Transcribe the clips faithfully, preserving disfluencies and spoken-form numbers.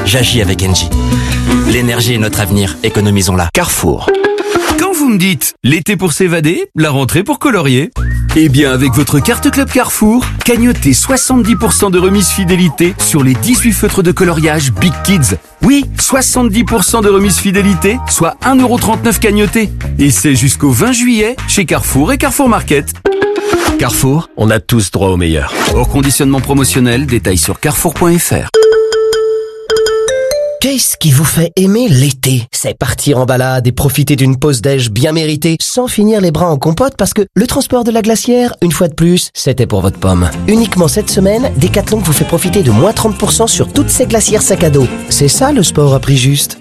j'agis avec Engie. L'énergie est notre avenir, économisons-la. Carrefour. Quand vous me dites l'été pour s'évader, la rentrée pour colorier, eh bien avec votre carte Club Carrefour, cagnotez soixante-dix pour cent de remise fidélité sur les dix-huit feutres de coloriage Big Kids. Oui, soixante-dix pour cent de remise fidélité, soit un euro trente-neuf cagnoté. Et c'est jusqu'au vingt juillet chez Carrefour et Carrefour Market. Carrefour, on a tous droit au meilleur. Hors conditionnement promotionnel, détails sur carrefour point f r. Qu'est-ce qui vous fait aimer l'été? C'est partir en balade et profiter d'une pause déj bien méritée sans finir les bras en compote parce que le transport de la glacière, une fois de plus, c'était pour votre pomme. Uniquement cette semaine, Decathlon vous fait profiter de moins trente pour cent sur toutes ces glacières sac à dos. C'est ça le sport à prix juste.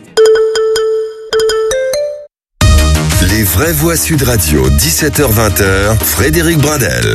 Les vraies voix Sud Radio, dix-sept heures vingt, Frédéric Brindel.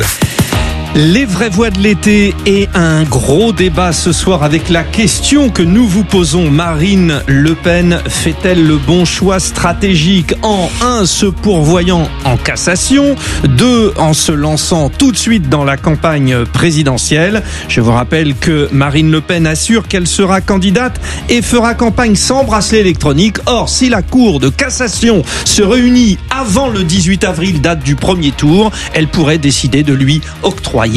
Les vraies voix de l'été et un gros débat ce soir avec la question que nous vous posons. Marine Le Pen fait-elle le bon choix stratégique en un se pourvoyant en cassation, deux en se lançant tout de suite dans la campagne présidentielle? Je vous rappelle que Marine Le Pen assure qu'elle sera candidate et fera campagne sans bracelet électronique. Or, si la Cour de cassation se réunit avant le dix-huit avril, date du premier tour, elle pourrait décider de lui octroyer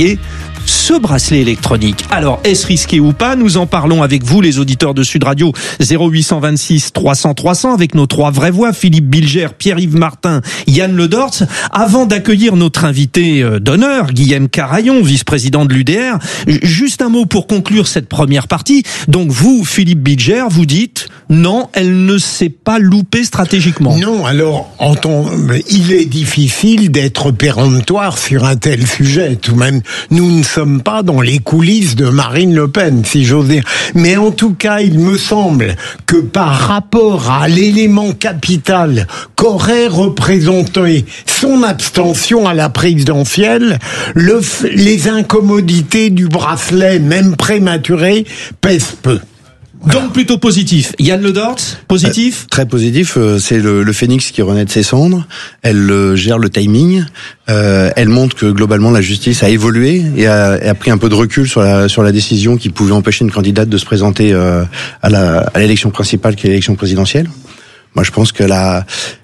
ce bracelet électronique. Alors, est-ce risqué ou pas? Nous en parlons avec vous, les auditeurs de Sud Radio, zéro huit cent vingt-six trois cents trois cents, avec nos trois vraies voix, Philippe Bilger, Pierre-Yves Martin, Yann Le Dortz. Avant d'accueillir notre invité d'honneur, Guillaume Carayon, vice-président de l'U D R, juste un mot pour conclure cette première partie. Donc vous, Philippe Bilger, vous dites non, elle ne s'est pas loupée stratégiquement. Non, alors, en ton, il est difficile d'être péremptoire sur un tel sujet. Tout de même, nous ne sommes pas dans les coulisses de Marine Le Pen, si j'ose dire. Mais en tout cas, il me semble que par rapport à l'élément capital qu'aurait représenté son abstention à la présidentielle, le, les incommodités du bracelet, même prématuré, pèsent peu. Voilà. Donc plutôt positif. Yann Le Dortz, positif ? euh, Très positif. Euh, c'est le, le phénix qui renaît de ses cendres. Elle euh, gère le timing. Euh, elle montre que globalement la justice a évolué et a, et a pris un peu de recul sur la sur la décision qui pouvait empêcher une candidate de se présenter euh, à la à l'élection principale, qui est l'élection présidentielle. Moi, je pense que la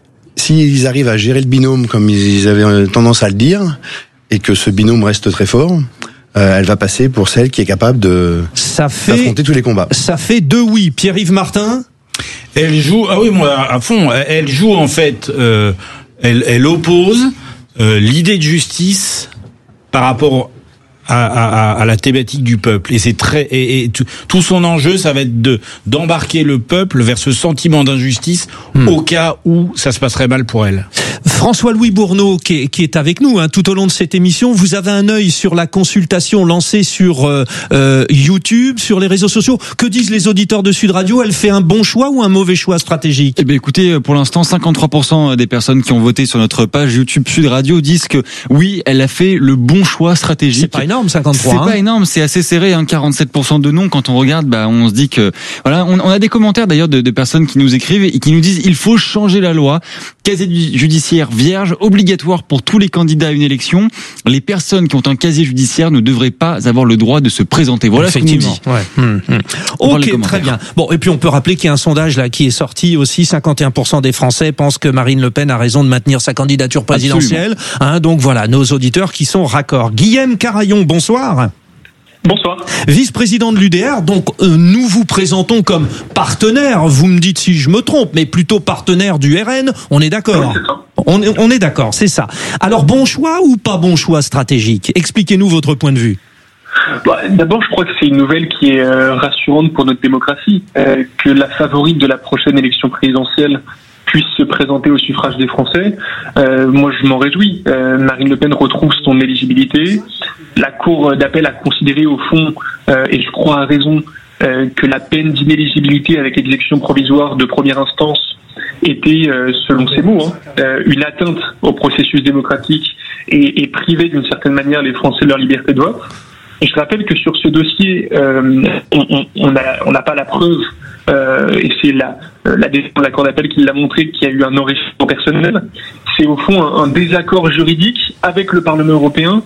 s'ils arrivent à gérer le binôme comme ils avaient tendance à le dire et que ce binôme reste très fort, Euh, elle va passer pour celle qui est capable de ça fait, d'affronter tous les combats. Ça fait deux oui. Pierre-Yves Martin. Elle joue, ah oui, moi à fond. Elle joue en fait, euh, elle, elle oppose euh, l'idée de justice par rapport à, à, à la thématique du peuple. Et c'est très, et, et tout, tout son enjeu, ça va être de d'embarquer le peuple vers ce sentiment d'injustice hmm. au cas où ça se passerait mal pour elle. François-Louis Bourneau, qui est, qui est avec nous hein, tout au long de cette émission, vous avez un œil sur la consultation lancée sur euh, euh, YouTube, sur les réseaux sociaux. Que disent les auditeurs de Sud Radio? Elle fait un bon choix ou un mauvais choix stratégique? Eh bien, écoutez, pour l'instant, cinquante-trois pour cent des personnes qui ont voté sur notre page YouTube Sud Radio disent que oui, elle a fait le bon choix stratégique. C'est pas énorme, cinquante-trois. C'est hein. pas énorme, c'est assez serré, hein, quarante-sept pour cent de non. Quand on regarde, bah, on se dit que voilà, on, on a des commentaires d'ailleurs de, de personnes qui nous écrivent et qui nous disent il faut changer la loi. Casier judiciaire vierge, obligatoire pour tous les candidats à une élection. Les personnes qui ont un casier judiciaire ne devraient pas avoir le droit de se présenter. Voilà ce qu'on nous dit. Ouais. Hum, hum. Ok, très bien. Bon, et puis on peut rappeler qu'il y a un sondage là qui est sorti aussi. cinquante et un pour cent des Français pensent que Marine Le Pen a raison de maintenir sa candidature présidentielle. Hein, donc voilà, nos auditeurs qui sont raccords. Guillaume Carayon, bonsoir. Bonsoir. Vice-président de l'U D R, donc euh, nous vous présentons comme partenaire, vous me dites si je me trompe, mais plutôt partenaire du R N, on est d'accord? Oui, c'est ça. On est, on est d'accord, c'est ça. Alors bon choix ou pas bon choix stratégique? Expliquez-nous votre point de vue. Bah, d'abord, je crois que c'est une nouvelle qui est euh, rassurante pour notre démocratie, euh, que la favorite de la prochaine élection présidentielle puisse se présenter au suffrage des Français. Euh, moi, je m'en réjouis. Euh, Marine Le Pen retrouve son éligibilité. La Cour d'appel a considéré au fond, euh, et je crois à raison, euh, que la peine d'inéligibilité avec l'exécution provisoire de première instance était, euh, selon ses mots, hein, euh, une atteinte au processus démocratique et, et privait d'une certaine manière les Français de leur liberté de vote. Et je rappelle que sur ce dossier, euh, on n'a on, on pas la preuve, euh, et c'est la, la décision de la Cour d'appel qui l'a montré, qu'il y a eu un enrichissement personnel. C'est au fond un, un désaccord juridique avec le Parlement européen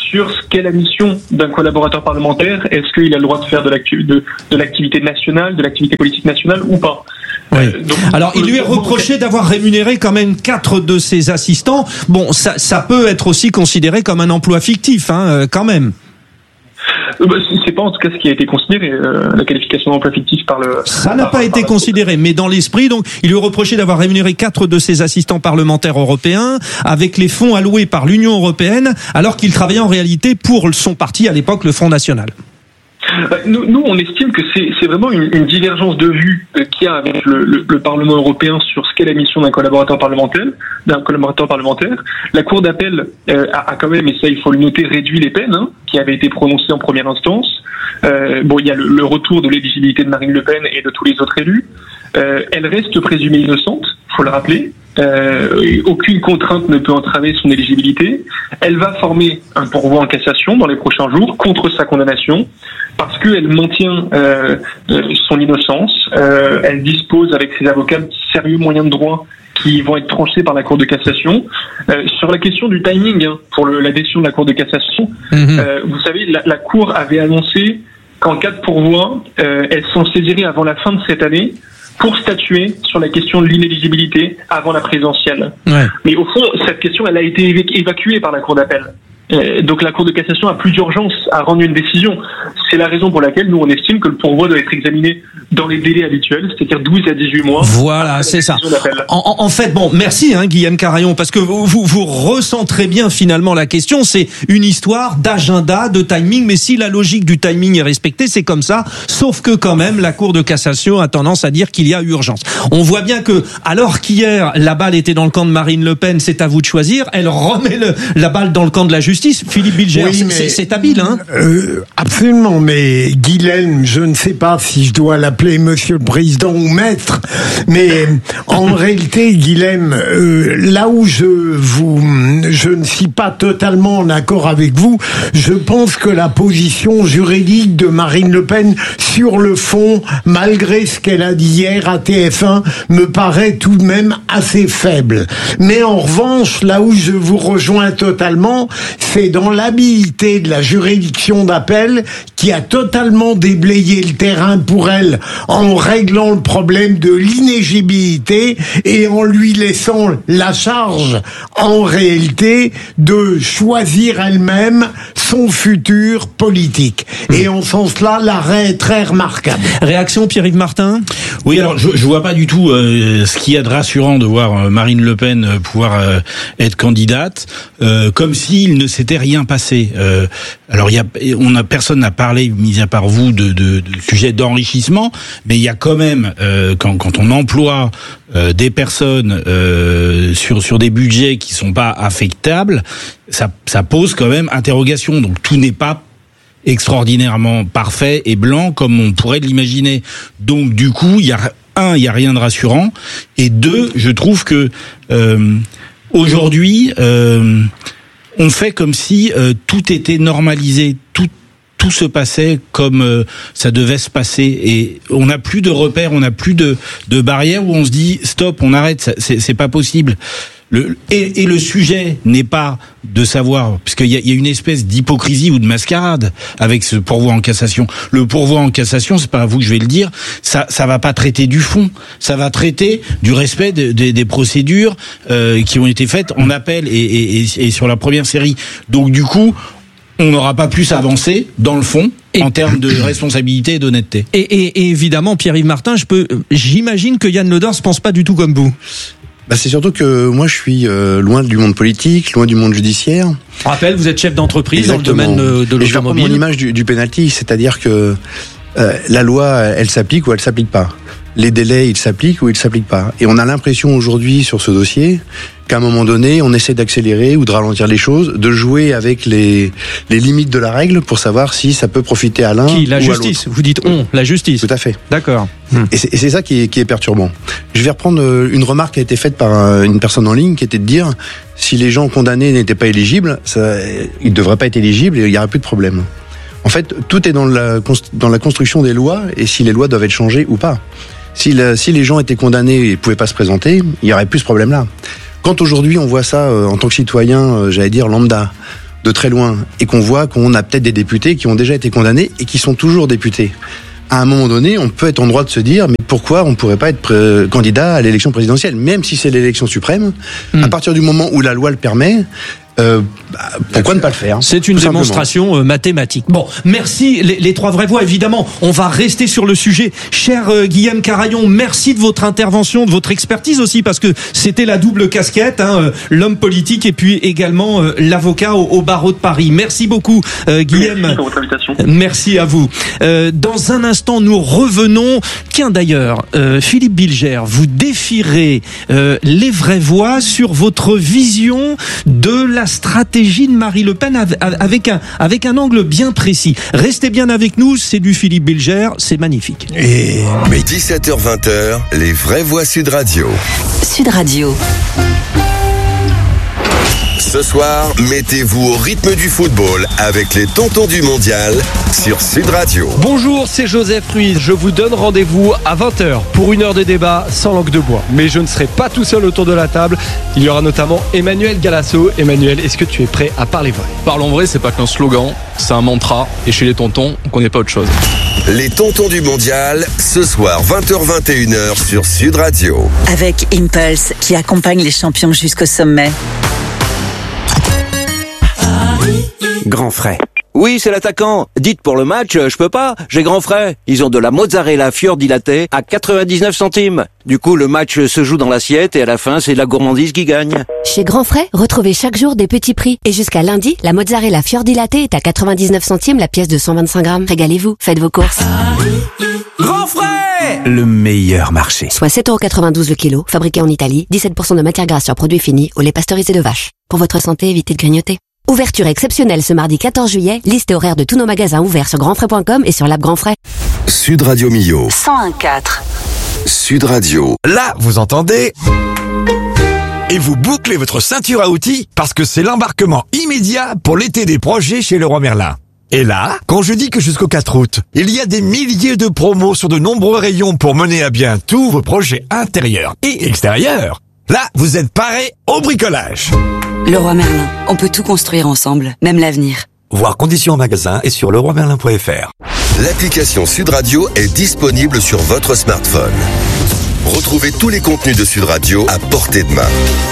sur ce qu'est la mission d'un collaborateur parlementaire. Est-ce qu'il a le droit de faire de, l'actu- de, de l'activité nationale, de l'activité politique nationale ou pas? Oui. Euh, donc, Alors, il lui est reproché d'avoir rémunéré quand même quatre de ses assistants. Bon, ça, ça peut être aussi considéré comme un emploi fictif, hein, euh, quand même. Euh, bah, c'est pas en tout cas ce qui a été considéré, euh, la qualification d'emploi fictif par le... Ça n'a par, pas par été la... considéré, mais dans l'esprit, donc, il lui est reproché d'avoir rémunéré quatre de ses assistants parlementaires européens avec les fonds alloués par l'Union européenne, alors qu'il travaillait en réalité pour son parti à l'époque, le Front National. Nous, nous, on estime que c'est, c'est vraiment une, une divergence de vue euh, qu'il y a avec le, le, le Parlement européen sur ce qu'est la mission d'un collaborateur parlementaire. D'un collaborateur parlementaire. La Cour d'appel euh, a, a quand même, et ça il faut le noter, réduit les peines hein, qui avaient été prononcées en première instance. Euh, bon, il y a le, le retour de l'éligibilité de Marine Le Pen et de tous les autres élus. Euh, elle reste présumée innocente, faut le rappeler. Euh, aucune contrainte ne peut entraver son éligibilité. Elle va former un pourvoi en cassation dans les prochains jours contre sa condamnation parce qu'elle maintient euh, son innocence. Euh, elle dispose avec ses avocats de sérieux moyens de droit qui vont être tranchés par la Cour de cassation. Euh, sur la question du timing hein, pour le, la décision de la Cour de cassation, mmh. euh, vous savez, la, la Cour avait annoncé qu'en cas de pourvoi, euh, elle s'en saisirait avant la fin de cette année pour statuer sur la question de l'inéligibilité avant la présidentielle. Ouais. Mais au fond, cette question, elle a été évacuée par la Cour d'appel. Euh, donc la Cour de cassation a plus d'urgence à rendre une décision. C'est la raison pour laquelle nous on estime que le pourvoi doit être examiné dans les délais habituels, c'est-à-dire douze à dix-huit mois. Voilà, c'est ça. En, en fait, bon, merci hein, Guillaume Carayon, parce que vous, vous, vous recentrez bien finalement la question. C'est une histoire d'agenda, de timing, mais si la logique du timing est respectée, c'est comme ça. Sauf que quand même, la Cour de cassation a tendance à dire qu'il y a urgence. On voit bien que, alors qu'hier la balle était dans le camp de Marine Le Pen, c'est à vous de choisir. Elle remet le, la balle dans le camp de la justice. Philippe Bilger, oui, c'est, c'est habile, hein euh, Absolument, mais Guilhem, je ne sais pas si je dois l'appeler Monsieur le Président ou Maître, mais en réalité, Guilhem, euh, là où je vous, je ne suis pas totalement en accord avec vous, je pense que la position juridique de Marine Le Pen sur le fond, malgré ce qu'elle a dit hier à T F un, me paraît tout de même assez faible. Mais en revanche, là où je vous rejoins totalement, c'est dans l'habilité de la juridiction d'appel qui a totalement déblayé le terrain pour elle en réglant le problème de l'inéligibilité et en lui laissant la charge, en réalité, de choisir elle-même son futur politique. Et en ce sens-là, l'arrêt est très remarquable. Réaction Pierre-Yves Martin ? Oui, alors je, je vois pas du tout euh, ce qu'il y a de rassurant de voir euh, Marine Le Pen euh, pouvoir euh, être candidate, euh, comme s'il ne s'était rien passé. Euh, alors il y a, on a personne n'a parlé, mis à part vous, de, de, de sujet d'enrichissement, mais il y a quand même euh, quand, quand on emploie euh, des personnes euh, sur sur des budgets qui sont pas affectables, ça ça pose quand même interrogation. Donc tout n'est pas extraordinairement parfait et blanc comme on pourrait l'imaginer. Donc du coup, il y a un, il y a rien de rassurant, et deux, je trouve que euh, aujourd'hui, euh, on fait comme si euh, tout était normalisé, tout tout se passait comme euh, ça devait se passer, et on n'a plus de repères, on n'a plus de de barrières où on se dit stop, on arrête, ça, c'est c'est pas possible. Le, et, et le sujet n'est pas de savoir, puisqu'il y a, il y a une espèce d'hypocrisie ou de mascarade avec ce pourvoi en cassation. Le pourvoi en cassation, c'est pas à vous que je vais le dire, ça, ça va pas traiter du fond, ça va traiter du respect de, de, des procédures euh, qui ont été faites en appel et, et, et, et sur la première série. Donc du coup, on n'aura pas plus avancé dans le fond et en termes de responsabilité et d'honnêteté. Et, et, et évidemment, Pierre-Yves Martin, je peux, j'imagine que Yann Le Dors pense pas du tout comme vous. Bah c'est surtout que moi je suis euh, loin du monde politique, loin du monde judiciaire. Je rappelle, vous êtes chef d'entreprise. Exactement. Dans le domaine de l'automobile. Je vais reprendre mon image du, du penalty, c'est-à-dire que euh, la loi, elle s'applique ou elle s'applique pas. Les délais, ils s'appliquent ou ils s'appliquent pas. Et on a l'impression aujourd'hui sur ce dossier qu'à un moment donné, on essaie d'accélérer ou de ralentir les choses, de jouer avec les les limites de la règle pour savoir si ça peut profiter à l'un qui, la ou justice, à l'autre. Vous dites on, la justice. Tout à fait. D'accord. Et c'est, et c'est ça qui est, qui est perturbant. Je vais reprendre une remarque qui a été faite par une personne en ligne, qui était de dire si les gens condamnés n'étaient pas éligibles, ça, ils ne devraient pas être éligibles et il n'y aurait plus de problème. En fait, tout est dans la, dans la construction des lois et si les lois doivent être changées ou pas. Si, la, si les gens étaient condamnés et ne pouvaient pas se présenter, il n'y aurait plus ce problème-là. Quand aujourd'hui on voit ça euh, en tant que citoyen, euh, j'allais dire lambda, de très loin et qu'on voit qu'on a peut-être des députés qui ont déjà été condamnés et qui sont toujours députés. À un moment donné, on peut être en droit de se dire, mais pourquoi on ne pourrait pas être pré- candidat à l'élection présidentielle, même si c'est l'élection suprême, mmh. à partir du moment où la loi le permet. Euh, bah, pourquoi ne pas le faire? C'est une démonstration euh, mathématique. Bon, merci les, les trois vraies voix. Évidemment, on va rester sur le sujet. Cher euh, Guillaume Carayon, merci de votre intervention, de votre expertise aussi, parce que c'était la double casquette, hein, euh, l'homme politique et puis également euh, l'avocat au, au barreau de Paris. Merci beaucoup, euh, Guillaume. Merci pour votre invitation. Merci à vous. Euh, dans un instant, nous revenons. Tiens, d'ailleurs, euh, Philippe Bilger, vous défierez euh, les vraies voix sur votre vision de la stratégie de Marie Le Pen avec un, avec un angle bien précis. Restez bien avec nous, c'est du Philippe Bilger, c'est magnifique. Et... Mais dix-sept heures vingt, les vraies voix Sud Radio. Sud Radio. Ce soir, mettez-vous au rythme du football avec les tontons du mondial sur Sud Radio. Bonjour, c'est Joseph Ruiz. Je vous donne rendez-vous à vingt heures pour une heure de débat sans langue de bois. Mais je ne serai pas tout seul autour de la table. Il y aura notamment Emmanuel Galasso. Emmanuel, est-ce que tu es prêt à parler vrai? Parlons vrai, c'est pas qu'un slogan, c'est un mantra. Et chez les tontons, on connaît pas autre chose. Les tontons du mondial, ce soir vingt heures vingt et une heures sur Sud Radio. Avec Impulse, qui accompagne les champions jusqu'au sommet. Grand frais. Oui, c'est l'attaquant. Dites pour le match, je peux pas, j'ai grand frais. Ils ont de la mozzarella fiordilatée à quatre-vingt-dix-neuf centimes. Du coup, le match se joue dans l'assiette et à la fin, c'est la gourmandise qui gagne. Chez Grand Frais, retrouvez chaque jour des petits prix. Et jusqu'à lundi, la mozzarella fiordilatée est à quatre-vingt-dix-neuf centimes la pièce de cent vingt-cinq grammes. Régalez-vous, faites vos courses. Grand frais! Le meilleur marché. Soit sept euros quatre-vingt-douze le kilo, fabriqué en Italie, dix-sept pour cent de matière grasse sur produits finis, au lait pasteurisé de vache. Pour votre santé, évitez de grignoter. Ouverture exceptionnelle ce mardi quatorze juillet, liste et horaire de tous nos magasins ouverts sur grandfrais point com et sur l'app Grand Frais. Sud Radio Millau. cent un virgule quatre. Sud Radio. Là, vous entendez? Et vous bouclez votre ceinture à outils parce que c'est l'embarquement immédiat pour l'été des projets chez Leroy Merlin. Et là, quand je dis que jusqu'au quatre août, il y a des milliers de promos sur de nombreux rayons pour mener à bien tous vos projets intérieurs et extérieurs, là, vous êtes parés au bricolage. Leroy Merlin, on peut tout construire ensemble, même l'avenir. Voir conditions en magasin et sur leroy merlin point f r. L'application Sud Radio est disponible sur votre smartphone. Retrouvez tous les contenus de Sud Radio à portée de main.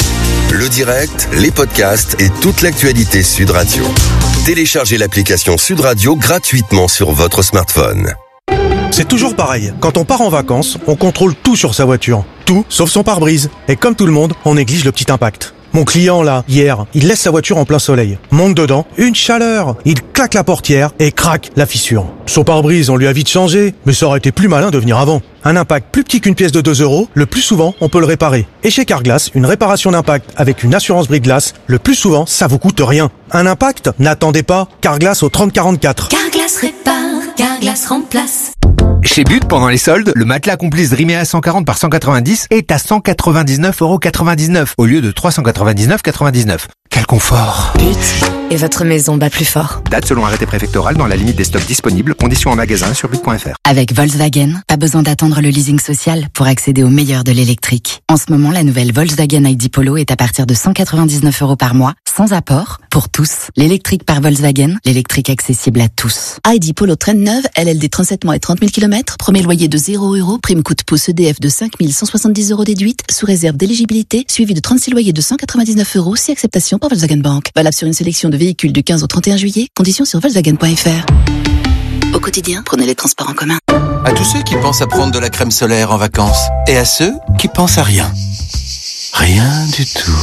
Le direct, les podcasts et toute l'actualité Sud Radio. Téléchargez l'application Sud Radio gratuitement sur votre smartphone. C'est toujours pareil. Quand on part en vacances, on contrôle tout sur sa voiture. Tout, sauf son pare-brise. Et comme tout le monde, on néglige le petit impact. Mon client, là, hier, il laisse sa voiture en plein soleil. Monte dedans, une chaleur. Il claque la portière et craque la fissure. Son pare-brise, on lui a vite changé, mais ça aurait été plus malin de venir avant. Un impact plus petit qu'une pièce de deux euros, le plus souvent, on peut le réparer. Et chez Carglass, une réparation d'impact avec une assurance brise-glace, le plus souvent, ça vous coûte rien. Un impact? N'attendez pas. Carglass au trente quarante-quatre. Carglass répare, Carglass remplace. Chez But, pendant les soldes, le matelas Complice Dreamea cent quarante par cent quatre-vingt-dix est à cent quatre-vingt-dix-neuf euros quatre-vingt-dix-neuf au lieu de trois cent quatre-vingt-dix-neuf euros quatre-vingt-dix-neuf. Quel confort! But. Et votre maison bat plus fort. Date selon arrêté préfectoral dans la limite des stocks disponibles. Conditions en magasin sur but point f r. Avec Volkswagen, pas besoin d'attendre le leasing social pour accéder au meilleur de l'électrique. En ce moment, la nouvelle Volkswagen I D Polo est à partir de cent quatre-vingt-dix-neuf euros par mois, sans apport, pour tous. L'électrique par Volkswagen, l'électrique accessible à tous. I D Polo traîne neuve, L L D trente-sept mois et trente mille kilomètres, premier loyer de zéro euros, prime coûte pouce E D F de cinq mille cent soixante-dix euros déduite, sous réserve d'éligibilité, suivi de trente-six loyers de cent quatre-vingt-dix-neuf euros, si acceptation par Volkswagen Bank. Valable sur une sélection de véhicules du quinze au trente et un juillet, conditions sur Volkswagen point f r. Au quotidien, prenez les transports en commun. À tous ceux qui pensent à prendre de la crème solaire en vacances, et à ceux qui pensent à rien. Rien du tout.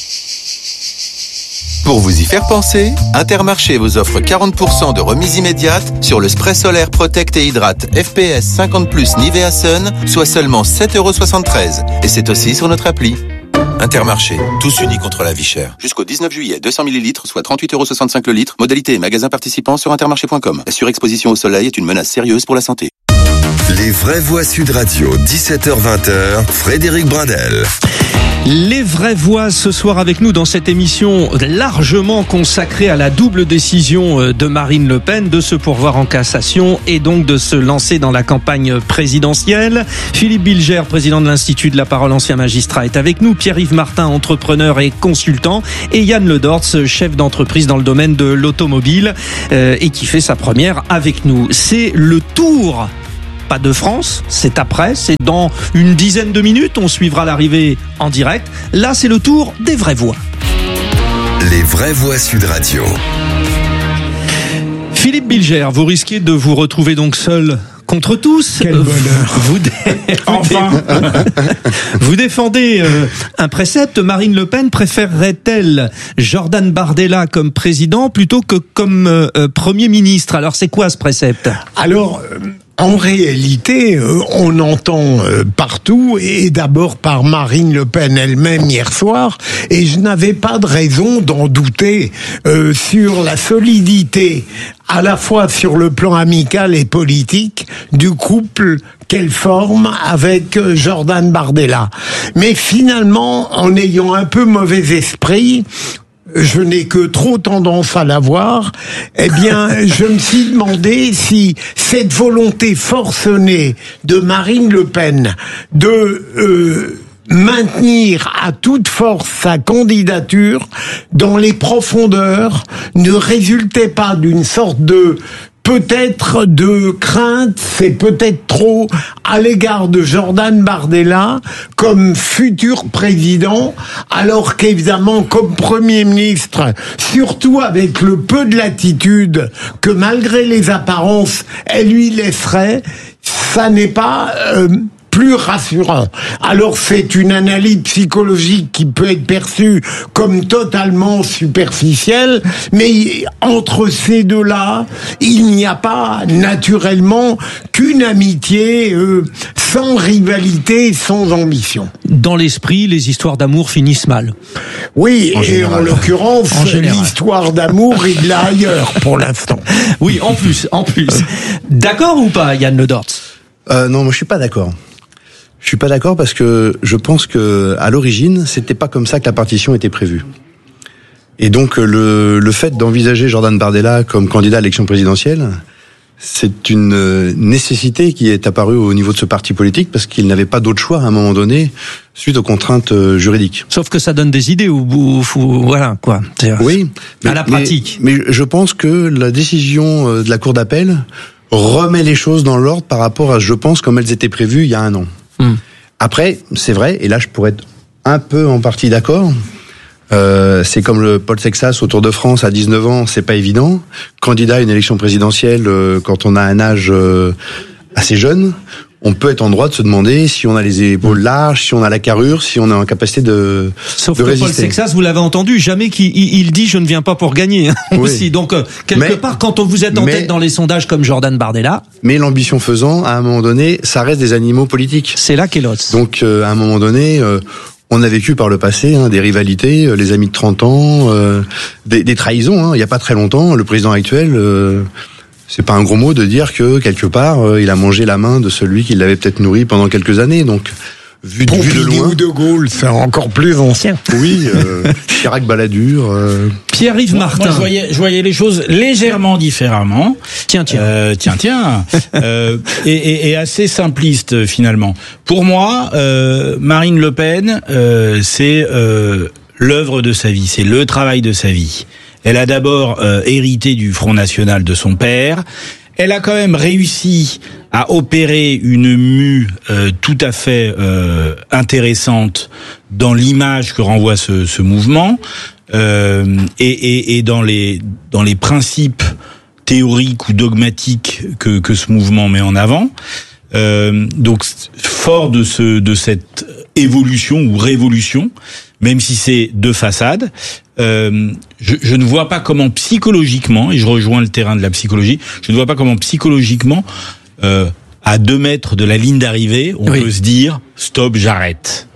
Pour vous y faire penser, Intermarché vous offre quarante pour cent de remise immédiate sur le spray solaire Protect et Hydrate F P S cinquante plus Nivea Sun, soit seulement sept euros soixante-treize. Et c'est aussi sur notre appli. Intermarché, tous unis contre la vie chère. Jusqu'au dix-neuf juillet, deux cents millilitres, soit trente-huit euros soixante-cinq le litre. Modalité et magasins participants sur intermarché point com. La surexposition au soleil est une menace sérieuse pour la santé. Les vraies voix Sud Radio, dix-sept heures vingt, Frédéric Brindel. Les vraies voix ce soir avec nous dans cette émission largement consacrée à la double décision de Marine Le Pen de se pourvoir en cassation et donc de se lancer dans la campagne présidentielle. Philippe Bilger, président de l'Institut de la Parole, ancien magistrat, est avec nous. Pierre-Yves Martin, entrepreneur et consultant. Et Yann Le Dortz, chef d'entreprise dans le domaine de l'automobile euh, et qui fait sa première avec nous. C'est le tour. Pas de France, c'est après, c'est dans une dizaine de minutes, on suivra l'arrivée en direct. Là, c'est le tour des vraies voix. Les vraies voix Sud Radio. Philippe Bilger, vous risquez de vous retrouver donc seul contre tous. Quel bonheur. Vous, dé... enfin. vous défendez euh, un précepte. Marine Le Pen préférerait-elle Jordan Bardella comme président plutôt que comme euh, Premier ministre? Alors, c'est quoi ce précepte? Alors... Euh... En réalité, on entend partout, et d'abord par Marine Le Pen elle-même hier soir, et je n'avais pas de raison d'en douter euh, sur la solidité, à la fois sur le plan amical et politique, du couple qu'elle forme avec Jordan Bardella. Mais finalement, en ayant un peu mauvais esprit, je n'ai que trop tendance à l'avoir, eh bien, je me suis demandé si cette volonté forcenée de Marine Le Pen de euh, maintenir à toute force sa candidature dans les profondeurs ne résultait pas d'une sorte de peut-être de crainte, c'est peut-être trop, à l'égard de Jordan Bardella comme futur président, alors qu'évidemment, comme Premier ministre, surtout avec le peu de latitude que malgré les apparences, elle lui laisserait, ça n'est pas... Euh, plus rassurant. Alors c'est une analyse psychologique qui peut être perçue comme totalement superficielle, mais entre ces deux-là, il n'y a pas naturellement qu'une amitié euh, sans rivalité, sans ambition. Dans l'esprit, les histoires d'amour finissent mal. Oui, en et général. en l'occurrence, en l'histoire d'amour est là ailleurs pour l'instant. Oui, en plus, en plus. D'accord ou pas, Yann Le Dortz? euh, Non, moi je suis pas d'accord. Je suis pas d'accord parce que je pense que à l'origine, c'était pas comme ça que la partition était prévue. Et donc le le fait d'envisager Jordan Bardella comme candidat à l'élection présidentielle, c'est une nécessité qui est apparue au niveau de ce parti politique parce qu'il n'avait pas d'autre choix à un moment donné suite aux contraintes juridiques. Sauf que ça donne des idées au bout, voilà quoi. Oui, mais, à la pratique. Mais, mais je pense que la décision de la Cour d'appel remet les choses dans l'ordre par rapport à, je pense, comme elles étaient prévues il y a un an. Hum. Après, c'est vrai, et là je pourrais être un peu en partie d'accord, euh, c'est comme le Paul Sexas au Tour de France à dix-neuf ans, c'est pas évident. Candidat à une élection présidentielle euh, quand on a un âge euh, assez jeune, on peut être en droit de se demander si on a les épaules larges, si on a la carrure, si on est en capacité de, Sauf de que résister. Paul Sexas, vous l'avez entendu, jamais qu'il il dit je ne viens pas pour gagner hein, oui. aussi. Donc euh, quelque mais, part, quand on vous êtes en mais, tête dans les sondages comme Jordan Bardella, mais l'ambition faisant, à un moment donné, ça reste des animaux politiques. C'est là qu'est l'os. Donc euh, à un moment donné. Euh, On a vécu par le passé hein, des rivalités, euh, les amis de trente ans, euh, des, des trahisons. Hein. Il n'y a pas très longtemps, le président actuel, euh, c'est pas un gros mot de dire que quelque part, euh, il a mangé la main de celui qui l'avait peut-être nourri pendant quelques années. Donc, vu, vu de loin, ou de Gaulle, c'est encore plus ancien. Oui, euh, Chirac Balladur. Euh... Pierre-Yves Martin. Moi, je voyais, je voyais les choses légèrement différemment. Tiens, tiens, euh, tiens, tiens, euh, et, et, et assez simpliste finalement. Pour moi, euh, Marine Le Pen, euh, c'est euh, l'œuvre de sa vie, c'est le travail de sa vie. Elle a d'abord euh, hérité du Front National de son père. Elle a quand même réussi à opérer une mue euh, tout à fait euh, intéressante dans l'image que renvoie ce, ce mouvement euh, et, et, et dans les dans les principes théoriques ou dogmatiques que, que ce mouvement met en avant. Euh, donc fort de ce de cette évolution ou révolution, même si c'est de façade, euh, je, je ne vois pas comment psychologiquement, et je rejoins le terrain de la psychologie, je ne vois pas comment psychologiquement, euh, à deux mètres de la ligne d'arrivée, on oui. peut se dire stop, j'arrête.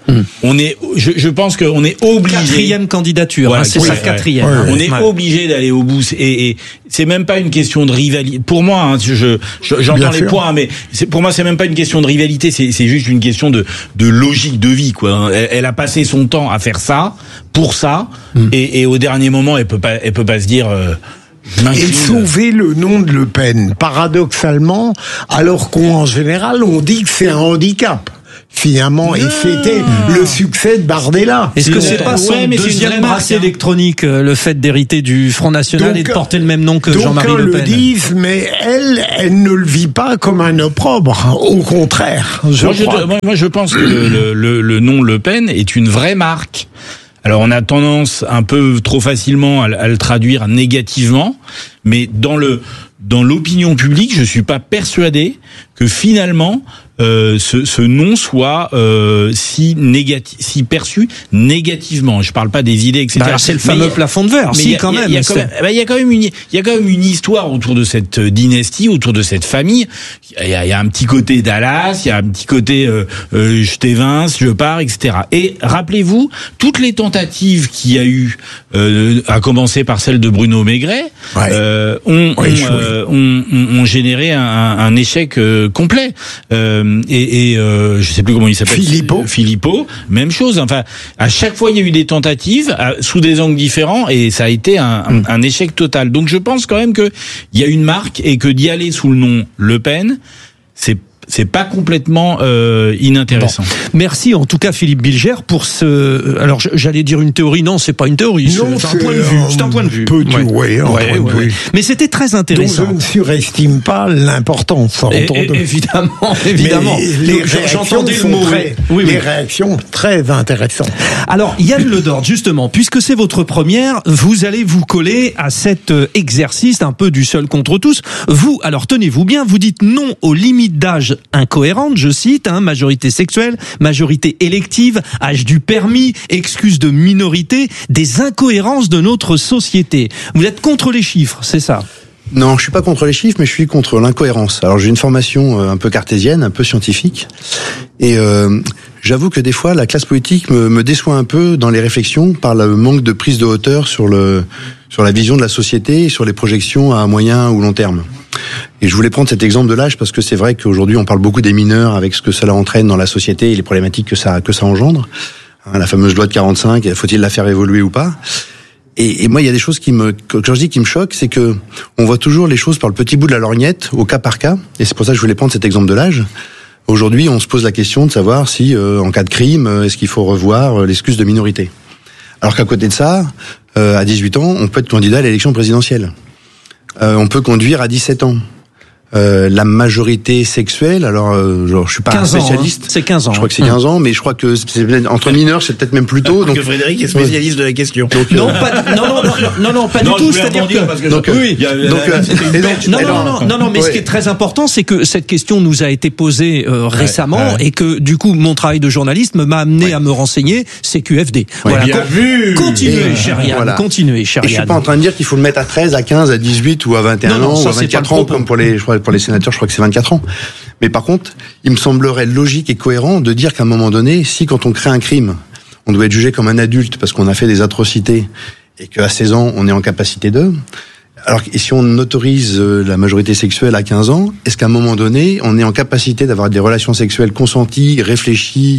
Mmh. On est, je, je pense qu'on est obligé. Quatrième candidature, voilà, hein, c'est oui, ça, ouais, quatrième. ouais, Hein. on est Ouais. obligé d'aller au bout. Et, et c'est même pas une question de rivalité. Pour moi, hein, je, je, j'entends Bien les sûr. points, mais c'est, pour moi, c'est même pas une question de rivalité. C'est, c'est juste une question de, de logique de vie, quoi. Elle, elle a passé son temps à faire ça, pour ça, mmh. et, et au dernier moment, elle peut pas, elle peut pas se dire. Euh, Et sauver le nom de Le Pen, paradoxalement, alors qu'en général, on dit que c'est un handicap. Finalement, et c'était le succès de Bardella. Est-ce que c'est pas son ouais, mais deuxième c'est brasse marque, électronique, euh, le fait d'hériter du Front National donc, et de porter le même nom que Jean-Marie Le Pen? le disent, mais elle, elle ne le vit pas comme un opprobre. Au contraire, je moi, crois. je, moi, moi, je pense que le, le, le nom Le Pen est une vraie marque. Alors, on a tendance un peu trop facilement à, à le traduire négativement, mais dans le dans l'opinion publique, je suis pas persuadé que finalement euh, ce, ce nom soit euh, si négatif, si perçu négativement. Je parle pas des idées, et cetera. Bah, c'est le fameux mais, plafond de verre. mais Si, y a, quand y a, même. Il y a quand même, bah, il y a quand même une, il y a quand même une histoire autour de cette dynastie, autour de cette famille. Il y a, il y a un petit côté Dallas, il y a un petit côté euh, euh, je t'évince, je pars, et cetera. Et rappelez-vous toutes les tentatives qu'il y a eu, euh, à commencer par celle de Bruno Maigret, ouais. euh, ont, ouais, ont, euh, ont, ont, ont généré un, un échec euh, complet. Euh, et, et euh, je sais plus comment il s'appelle. Philippot. Philippot, même chose. Enfin, à chaque fois il y a eu des tentatives à, sous des angles différents et ça a été un, un, un échec total. Donc je pense quand même que il y a une marque et que d'y aller sous le nom Le Pen, c'est c'est pas complètement euh, inintéressant. Bon. Merci en tout cas Philippe Bilger pour ce. Alors j'allais dire une théorie, non, c'est pas une théorie, non, c'est, c'est un point de vue. C'est un point de vue. Peu de, ouais. ouais, un ouais, point ouais, de vue. ouais. Mais c'était très intéressant. Donc je ne surestime pas l'importance. Et, et, évidemment, évidemment. Mais les réactions sont le mot, très, oui, oui. les réactions très intéressantes. Alors Yann Le Dord, justement, puisque c'est votre première, vous allez vous coller à cet exercice un peu du seul contre tous. Vous, alors tenez-vous bien, vous dites non aux limites d'âge incohérentes. Je cite, hein, majorité sexuelle, majorité élective, âge du permis, excuse de minorité, des incohérences de notre société. Vous êtes contre les chiffres, c'est ça ? Non, je suis pas contre les chiffres, mais je suis contre l'incohérence. Alors j'ai une formation un peu cartésienne, un peu scientifique, et euh, j'avoue que des fois la classe politique me, me déçoit un peu dans les réflexions par le manque de prise de hauteur sur le sur la vision de la société et sur les projections à moyen ou long terme. Et je voulais prendre cet exemple de l'âge parce que c'est vrai qu'aujourd'hui on parle beaucoup des mineurs avec ce que cela entraîne dans la société et les problématiques que ça que ça engendre. La fameuse loi de quarante-cinq, faut-il la faire évoluer ou pas ? Et, et moi, il y a des choses qui me, quand je dis qui me choquent, c'est que on voit toujours les choses par le petit bout de la lorgnette, au cas par cas. Et c'est pour ça que je voulais prendre cet exemple de l'âge. Aujourd'hui, on se pose la question de savoir si, euh, en cas de crime, est-ce qu'il faut revoir euh, l'excuse de minorité. Alors qu'à côté de ça, euh, à dix-huit ans, on peut être candidat à l'élection présidentielle. Euh, on peut conduire à dix-sept ans. Euh, la majorité sexuelle, alors euh, genre, je suis pas un spécialiste. Ans, hein. C'est quinze ans. Je crois que c'est quinze ans, mais je crois que c'est, entre mineurs, c'est peut-être même plus tôt. Donc donc que Frédéric est spécialiste de la question. Donc, non, euh, pas, non, non, non, non, non, pas non, du tout. C'est-à-dire que, parce que donc, oui, y a, donc, euh, et donc, non, non, non, non, non, mais ouais. Ce qui est très important, c'est que cette question nous a été posée euh, récemment ouais, ouais. et que du coup, mon travail de journaliste m'a amené ouais. à me renseigner. C'est Q F D. Ouais, voilà. Bien Con- vu. Continuez, cher Yann. Voilà. Continuez, cher Et je suis Yann. pas en train de dire qu'il faut le mettre à treize, à quinze, à dix-huit ou à vingt et un non, non, ans ça, ou à vingt-quatre ans, comme pour les, je crois, pour les sénateurs, je crois que c'est vingt-quatre ans. Mais par contre, il me semblerait logique et cohérent de dire qu'à un moment donné, si quand on crée un crime, on doit être jugé comme un adulte parce qu'on a fait des atrocités et qu'à seize ans, on est en capacité de... Alors, et si on autorise la majorité sexuelle à quinze ans, est-ce qu'à un moment donné, on est en capacité d'avoir des relations sexuelles consenties, réfléchies,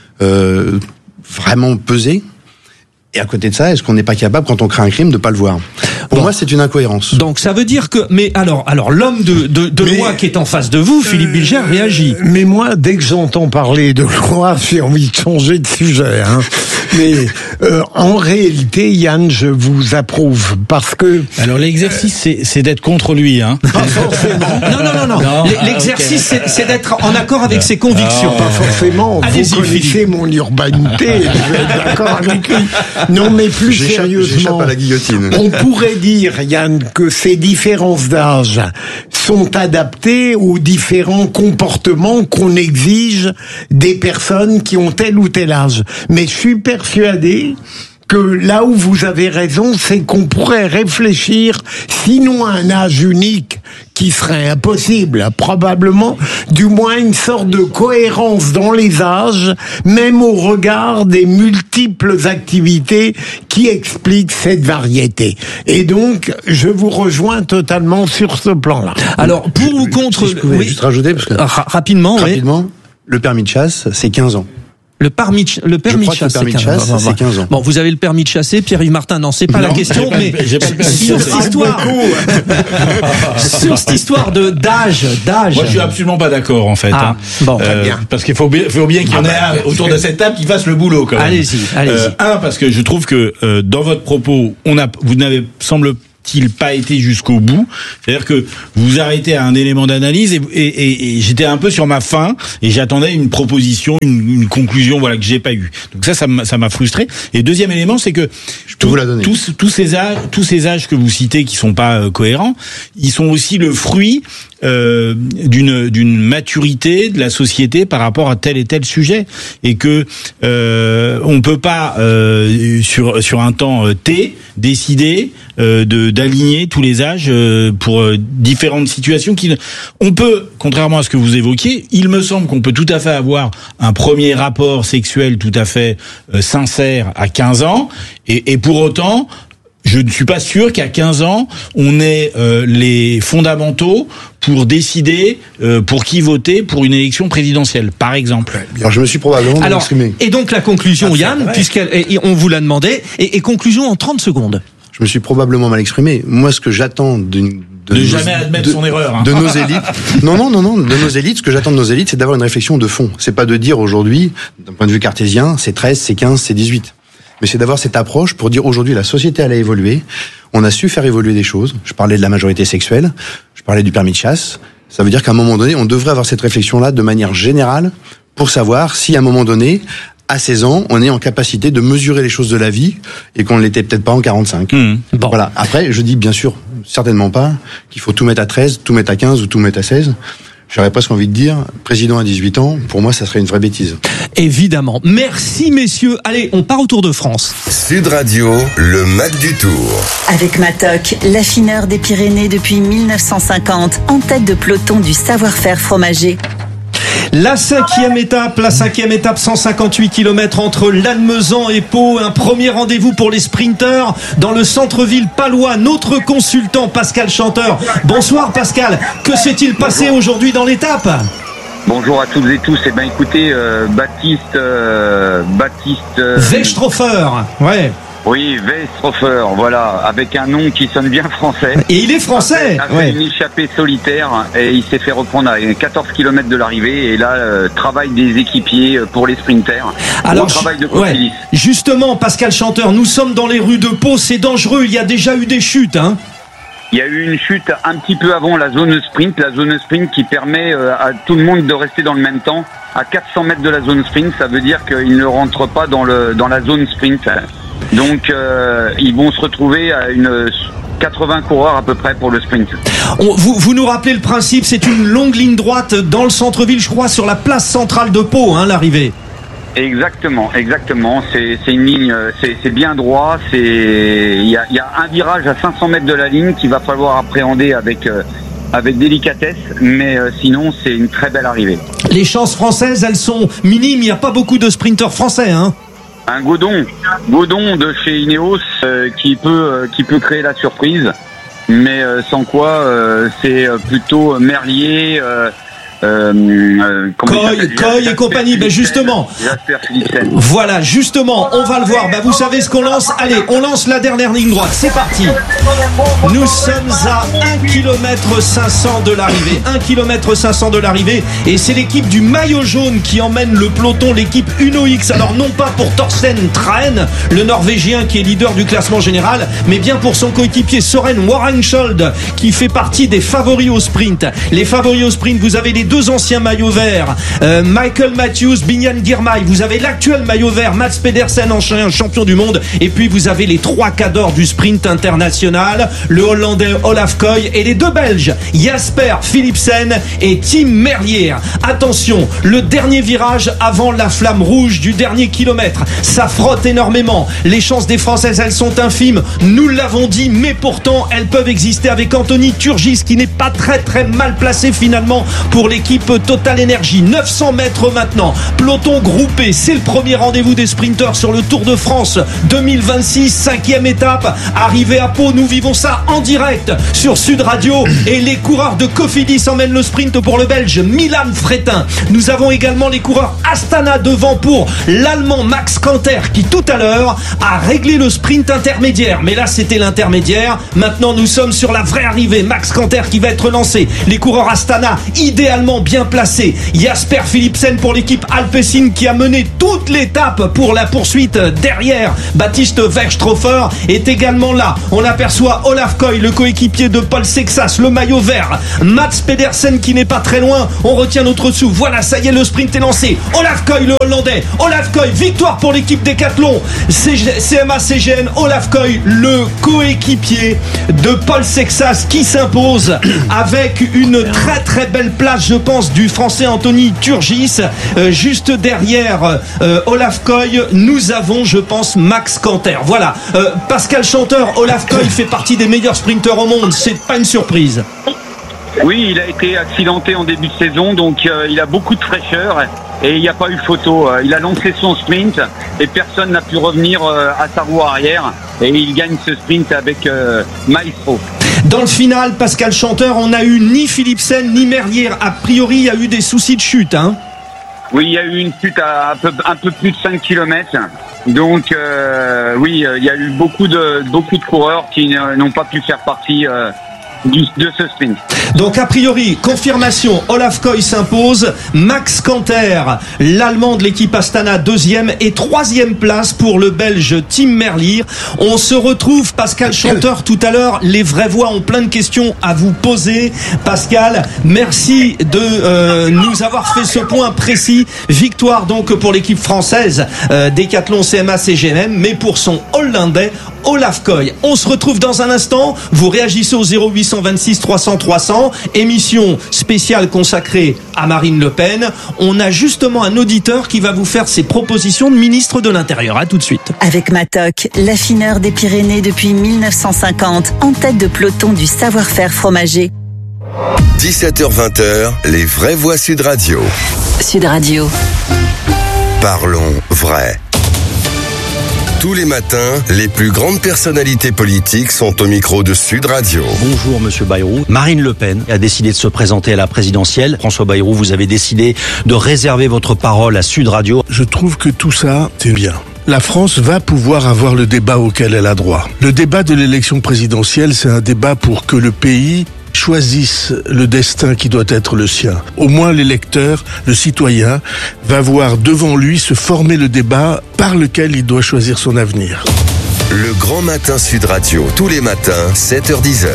euh, vraiment pesées ? Et à côté de ça, est-ce qu'on n'est pas capable, quand on crée un crime, de pas le voir ? Pour bon. moi, c'est une incohérence. Donc, ça veut dire que... Mais alors, alors l'homme de, de, de mais, loi qui est en face de vous, Philippe Bilger, euh, réagit. Mais moi, dès que j'entends parler de loi, j'ai envie de changer de sujet. Hein. Mais euh, en réalité, Yann, je vous approuve, parce que... Alors, l'exercice, c'est, c'est d'être contre lui. Hein. Pas forcément. Non, non, non. non. non L'exercice, okay. c'est, c'est d'être en accord avec ses convictions. Oh. Pas forcément. Allez-y, vous connaissez Philippe. Mon urbanité. Vous êtes d'accord avec lui. Non, mais plus j'échappe, sérieusement, j'échappe à la guillotine. On pourrait dire, Yann, que ces différences d'âge sont adaptées aux différents comportements qu'on exige des personnes qui ont tel ou tel âge. Mais je suis persuadé que là où vous avez raison, c'est qu'on pourrait réfléchir, sinon à un âge unique qui serait impossible, probablement, du moins une sorte de cohérence dans les âges, même au regard des multiples activités qui expliquent cette variété. Et donc, je vous rejoins totalement sur ce plan-là. Alors, pour ou contre... Si je pouvais oui. juste rajouter, parce que... Ra- rapidement, rapidement, oui. Le permis de chasse, c'est quinze ans. Le permis, de, le permis de chasse, le permis de chasse, c'est quinze ans. Bon, vous avez le permis de chasser, Pierre-Yves Martin, non, c'est pas non, la question, pas, mais j'ai pas le permis sur de cette chasser. histoire, sur cette histoire de d'âge, d'âge. Moi, je suis absolument pas d'accord, en fait. Ah, hein. bon, euh, très bien. Parce qu'il faut bien, faut bien qu'il y en ait Ah bah, un autour de cette table qui fasse le boulot, quand même. Allez-y, allez-y. Euh, un, parce que je trouve que euh, dans votre propos, on a, vous n'avez semble il pas été jusqu'au bout, c'est-à-dire que vous vous arrêtez à un élément d'analyse et, et, et, et j'étais un peu sur ma faim et j'attendais une proposition, une, une conclusion, voilà, que j'ai pas eu. Donc ça, ça m'a, ça m'a frustré. Et deuxième élément, c'est que je peux vous la donner. Tous, tous ces âges, tous ces âges que vous citez qui sont pas euh, cohérents, ils sont aussi le fruit euh, d'une d'une maturité de la société par rapport à tel et tel sujet, et que euh, on peut pas euh, sur sur un temps euh, T décider euh, de d'aligner tous les âges euh, pour euh, différentes situations. Qui, on peut, contrairement à ce que vous évoquiez, il me semble qu'on peut tout à fait avoir un premier rapport sexuel tout à fait euh, sincère à quinze ans, et, et pour autant, je ne suis pas sûr qu'à quinze ans, on ait euh, les fondamentaux pour décider euh, pour qui voter pour une élection présidentielle, par exemple. Alors, je me suis probablement Alors, exprimé. Et donc la conclusion, ah, Yann, puisqu'on vous l'a demandé, et, et conclusion en trente secondes. Je me suis probablement mal exprimé. Moi, ce que j'attends d'une... De, de nos, jamais admettre de, son erreur. Hein. De nos élites. Non, non, non, non. De nos élites, ce que j'attends de nos élites, c'est d'avoir une réflexion de fond. C'est pas de dire aujourd'hui, d'un point de vue cartésien, c'est treize, c'est quinze, c'est dix-huit. Mais c'est d'avoir cette approche pour dire aujourd'hui la société elle a évolué, on a su faire évoluer des choses. Je parlais de la majorité sexuelle, je parlais du permis de chasse. Ça veut dire qu'à un moment donné, on devrait avoir cette réflexion-là de manière générale pour savoir si à un moment donné, à seize ans, on est en capacité de mesurer les choses de la vie et qu'on ne l'était peut-être pas en quarante-cinq. Mmh. Bon. Voilà. Après, je dis bien sûr, certainement pas qu'il faut tout mettre à treize, tout mettre à quinze ou tout mettre à seize. J'aurais presque envie de dire, président à dix-huit ans, pour moi, ça serait une vraie bêtise. Évidemment. Merci, messieurs. Allez, on part au Tour de France. Sud Radio, le Mac du Tour. Avec Matok, l'affineur des Pyrénées depuis mille neuf cent cinquante, en tête de peloton du savoir-faire fromager. La cinquième étape, la cinquième étape, cent cinquante-huit kilomètres entre Lannemezan et Pau. Un premier rendez-vous pour les sprinteurs dans le centre-ville palois. Notre consultant Pascal Chanteur. Bonsoir Pascal. Que s'est-il passé aujourd'hui dans l'étape ? Bonjour à toutes et tous. Eh ben écoutez, euh, Baptiste, euh, Baptiste. Euh, Westrhofer, ouais. Oui, Westrhofer, voilà, avec un nom qui sonne bien français. Et il est français. A fait, a fait ouais. une échappée solitaire et il s'est fait reprendre à quatorze kilomètres de l'arrivée. Et là, euh, travail des équipiers pour les sprinters. Alors, travail de ouais. Justement, Pascal Chanteur, nous sommes dans les rues de Pau. C'est dangereux. Il y a déjà eu des chutes, hein. Il y a eu une chute un petit peu avant la zone sprint, la zone sprint qui permet à tout le monde de rester dans le même temps. À quatre cents mètres de la zone sprint, ça veut dire qu'ils ne rentrent pas dans, le, dans la zone sprint. Donc euh, ils vont se retrouver à une quatre-vingts coureurs à peu près pour le sprint. On, vous, vous nous rappelez le principe, c'est une longue ligne droite dans le centre-ville, je crois, sur la place centrale de Pau, hein, l'arrivée. Exactement, exactement. C'est, c'est une ligne, c'est, c'est bien droit. C'est, il y a, il y a un virage à cinq cents mètres de la ligne qu'il va falloir appréhender avec euh, avec délicatesse, mais euh, sinon c'est une très belle arrivée. Les chances françaises, elles sont minimes. Il n'y a pas beaucoup de sprinteurs français, hein. Un Godon, Godon de chez Ineos euh, qui peut euh, qui peut créer la surprise, mais euh, sans quoi euh, c'est plutôt Merlier. Euh, Euh, euh, Coy, Coy et compagnie, ben justement. Voilà, justement, on va le voir. Ben vous savez ce qu'on lance. Allez, on lance la dernière ligne droite. C'est parti. Nous sommes à un kilomètre cinq cents de l'arrivée. un kilomètre cinq cents de l'arrivée. Et c'est l'équipe du maillot jaune qui emmène le peloton, l'équipe Uno X. Alors non pas pour Thorsten Trahen, le Norvégien qui est leader du classement général, mais bien pour son coéquipier Soren Warenschold, qui fait partie des favoris au sprint. Les favoris au sprint, vous avez les deux anciens maillots verts, euh, Michael Matthews, Binyan Girmay. Vous avez l'actuel maillot vert, Mats Pedersen, ancien champion du monde. Et puis vous avez les trois cadors du sprint international, le Hollandais Olaf Koy et les deux Belges, Jasper Philipsen et Tim Merlier. Attention, le dernier virage avant la flamme rouge du dernier kilomètre. Ça frotte énormément. Les chances des Françaises, elles sont infimes. Nous l'avons dit, mais pourtant, elles peuvent exister avec Anthony Turgis qui n'est pas très très mal placé finalement pour l'équipe Total Energy. neuf cents mètres maintenant. Peloton groupé. C'est le premier rendez-vous des sprinteurs sur le Tour de France deux mille vingt-six. Cinquième étape. Arrivé à Pau, nous vivons ça en direct sur Sud Radio. Et les coureurs de Cofidis emmènent le sprint pour le Belge Milan Fretin. Nous avons également les coureurs Astana devant pour l'Allemand Max Kanter qui tout à l'heure a réglé le sprint intermédiaire. Mais là c'était l'intermédiaire. Maintenant nous sommes sur la vraie arrivée. Max Kanter qui va être lancé. Les coureurs Astana idéalement bien placés. Jasper Philipsen pour l'équipe Alpecin qui a mené toute l'étape pour la poursuite derrière. Baptiste Verstroffer est également là. On aperçoit Olaf Koy, le coéquipier de Paul Sexas, le maillot vert. Mats Pedersen qui n'est pas très loin. On retient notre sou. Voilà, ça y est, le sprint est lancé. Olaf Koy, le Hollandais. Olaf Koy, victoire pour l'équipe Décathlon. C M A C G N, Olaf Koy, le coéquipier de Paul Sexas qui s'impose avec une très très belle place, je pense, du français Anthony Turgis. Euh, juste derrière euh, Olaf Koy, nous avons, je pense, Max Kanter. Voilà. Euh, Pascal Chanteur, Olaf Koy fait partie des meilleurs sprinteurs au monde. C'est pas une surprise. Oui, il a été accidenté en début de saison, donc euh, il a beaucoup de fraîcheur et il n'y a pas eu photo. Il a lancé son sprint et personne n'a pu revenir euh, à sa roue arrière et il gagne ce sprint avec euh, Maestro. Dans le final, Pascal Chanteur, on n'a eu ni Philipsen ni Merlier. A priori, il y a eu des soucis de chute, hein. Oui, il y a eu une chute à un peu, un peu plus de cinq kilomètres. Donc, euh, oui, il y a eu beaucoup de, beaucoup de coureurs qui n'ont pas pu faire partie euh, du, de ce sprint. Donc a priori, confirmation, Olaf Koy s'impose, Max Kanter, l'Allemand de l'équipe Astana, deuxième et troisième place pour le Belge Tim Merlier. On se retrouve, Pascal Chanteur, tout à l'heure. Les vraies voix ont plein de questions à vous poser. Pascal, merci de euh, nous avoir fait ce point précis. Victoire donc pour l'équipe française euh, Décathlon C M A C G M, mais pour son Hollandais Olaf Koy. On se retrouve dans un instant. Vous réagissez au zéro huit cent vingt-six trois cents trois cents. Émission spéciale consacrée à Marine Le Pen. On a justement un auditeur qui va vous faire ses propositions de ministre de l'Intérieur. À tout de suite. Avec Matok, l'affineur des Pyrénées depuis mille neuf cent cinquante, en tête de peloton du savoir-faire fromager. dix-sept heures vingt, les vraies voix Sud Radio. Sud Radio. Parlons vrai. Tous les matins, les plus grandes personnalités politiques sont au micro de Sud Radio. Bonjour Monsieur Bayrou. Marine Le Pen a décidé de se présenter à la présidentielle. François Bayrou, vous avez décidé de réserver votre parole à Sud Radio. Je trouve que tout ça, c'est bien. La France va pouvoir avoir le débat auquel elle a droit. Le débat de l'élection présidentielle, c'est un débat pour que le pays choisisse le destin qui doit être le sien. Au moins l'électeur, le citoyen, va voir devant lui se former le débat par lequel il doit choisir son avenir. Le Grand Matin Sud Radio, tous les matins, sept heures dix.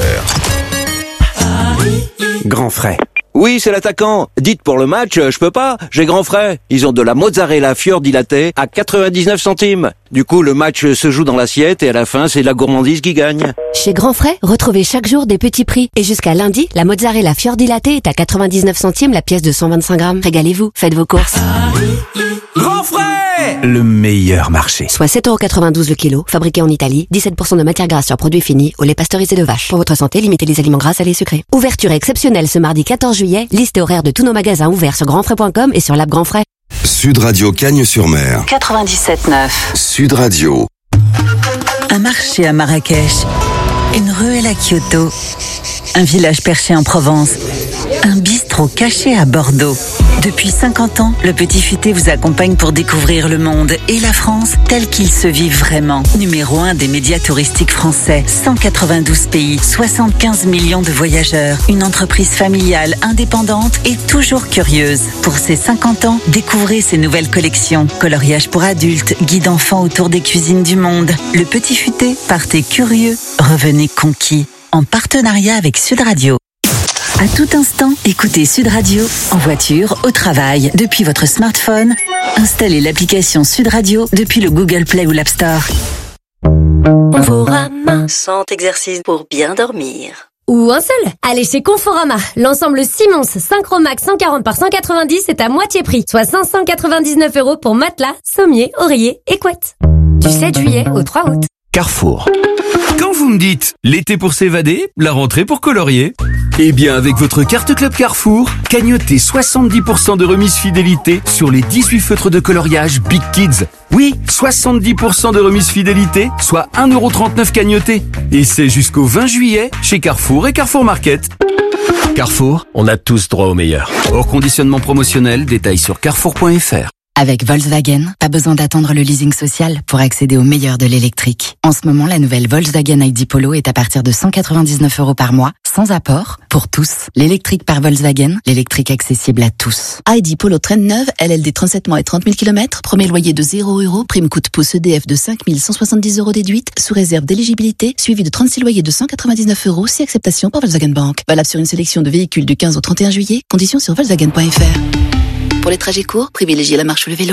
Grand frais. Oui, c'est l'attaquant. Dites pour le match, je peux pas, j'ai grand frais. Ils ont de la mozzarella fior dilatée à quatre-vingt-dix-neuf centimes. Du coup, le match se joue dans l'assiette et à la fin, c'est la gourmandise qui gagne. Chez Grand Frais, retrouvez chaque jour des petits prix. Et jusqu'à lundi, la mozzarella fior dilatée est à quatre-vingt-dix-neuf centimes la pièce de cent vingt-cinq grammes. Régalez-vous, faites vos courses. Grand frais, le meilleur marché. Soit sept euros quatre-vingt-douze le kilo, fabriqué en Italie, dix-sept pour cent de matière grasse sur produit fini, au lait pasteurisé de vache. Pour votre santé, limitez les aliments gras, salés et sucrés. Ouverture exceptionnelle ce mardi quatorze juillet, liste et horaire de tous nos magasins ouverts sur grand frais point com et sur l'app Grand Frais. Sud Radio Cagnes-sur-Mer. quatre-vingt-dix-sept neuf. Sud Radio. Un marché à Marrakech. Une ruelle à Kyoto. Un village perché en Provence. Un bistrot caché à Bordeaux. Depuis cinquante ans, le Petit Futé vous accompagne pour découvrir le monde et la France tel qu'il se vit vraiment. Numéro un des médias touristiques français. cent quatre-vingt-douze pays, soixante-quinze millions de voyageurs. Une entreprise familiale, indépendante et toujours curieuse. Pour ses cinquante ans, découvrez ses nouvelles collections. Coloriage pour adultes, guide enfants autour des cuisines du monde. Le Petit Futé, partez curieux, revenez conquis. En partenariat avec Sud Radio. À tout instant, écoutez Sud Radio, en voiture, au travail, depuis votre smartphone. Installez l'application Sud Radio depuis le Google Play ou l'App Store. Conforama, cent exercices pour bien dormir. Ou un seul. Allez chez Conforama. L'ensemble Simons Synchromax cent quarante par cent quatre-vingt-dix est à moitié prix, soit cinq cent quatre-vingt-dix-neuf euros pour matelas, sommier, oreiller et couette. Du sept juillet au trois août. Carrefour. Quand vous me dites l'été pour s'évader, la rentrée pour colorier, eh bien avec votre carte Club Carrefour, cagnotez soixante-dix pour cent de remise fidélité sur les dix-huit feutres de coloriage Big Kids. Oui, soixante-dix pour cent de remise fidélité, soit un euro trente-neuf cagnoté. Et c'est jusqu'au vingt juillet chez Carrefour et Carrefour Market. Carrefour, on a tous droit au meilleur. Hors conditionnement promotionnel, détails sur carrefour point f r. Avec Volkswagen, pas besoin d'attendre le leasing social pour accéder au meilleur de l'électrique. En ce moment, la nouvelle Volkswagen I D Polo est à partir de cent quatre-vingt-dix-neuf euros par mois, sans apport, pour tous. L'électrique par Volkswagen, l'électrique accessible à tous. I D Polo Trend neuve, L L D trente-sept mois et trente mille kilomètres, premier loyer de zéro euros, prime coup de pouce E D F de cinq mille cent soixante-dix euros déduite, sous réserve d'éligibilité, suivi de trente-six loyers de cent quatre-vingt-dix-neuf euros, si acceptation par Volkswagen Bank. Valable sur une sélection de véhicules du quinze au trente et un juillet, conditions sur volkswagen point f r. Pour les trajets courts, privilégiez la marche ou le vélo.